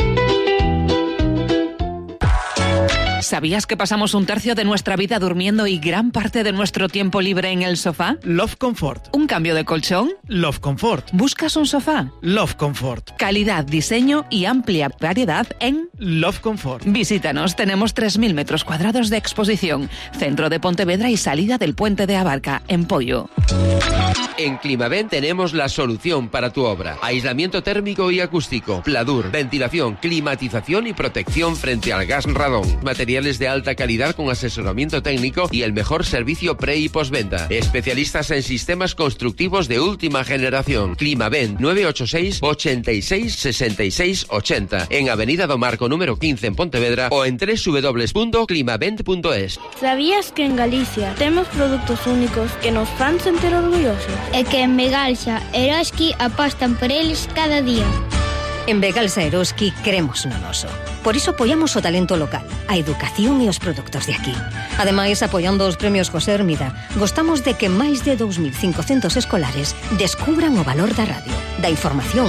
¿Sabías que pasamos un tercio de nuestra vida durmiendo y gran parte de nuestro tiempo libre en el sofá? Love Comfort. ¿Un cambio de colchón? Love Comfort. ¿Buscas un sofá? Love Comfort. Calidad, diseño y amplia variedad en Love Comfort. Visítanos, tenemos tres mil metros cuadrados de exposición. Centro de Pontevedra y salida del puente de Abarca, en Pollo. En Climavent tenemos la solución para tu obra. Aislamiento térmico y acústico, pladur, ventilación, climatización y protección frente al gas radón. Materiales de alta calidad con asesoramiento técnico y el mejor servicio pre y postventa. Especialistas en sistemas constructivos de última generación. Climavent nueve ocho seis, ochenta y seis, sesenta y seis, ochenta. En Avenida do Marco número quince en Pontevedra o en doble u doble u doble u punto climavent punto es. ¿Sabías que en Galicia temos produtos únicos que nos fan sentir orgullosos? E que en Begalsa Eroski apostan por eles cada día. En Begalsa Eroski queremos no noso. Por iso apoiamos o talento local, a educación e os produtos de aquí. Ademais, apoiando os premios José Hermida, gostamos de que máis de dous mil cincocentos escolares descubran o valor da radio, da información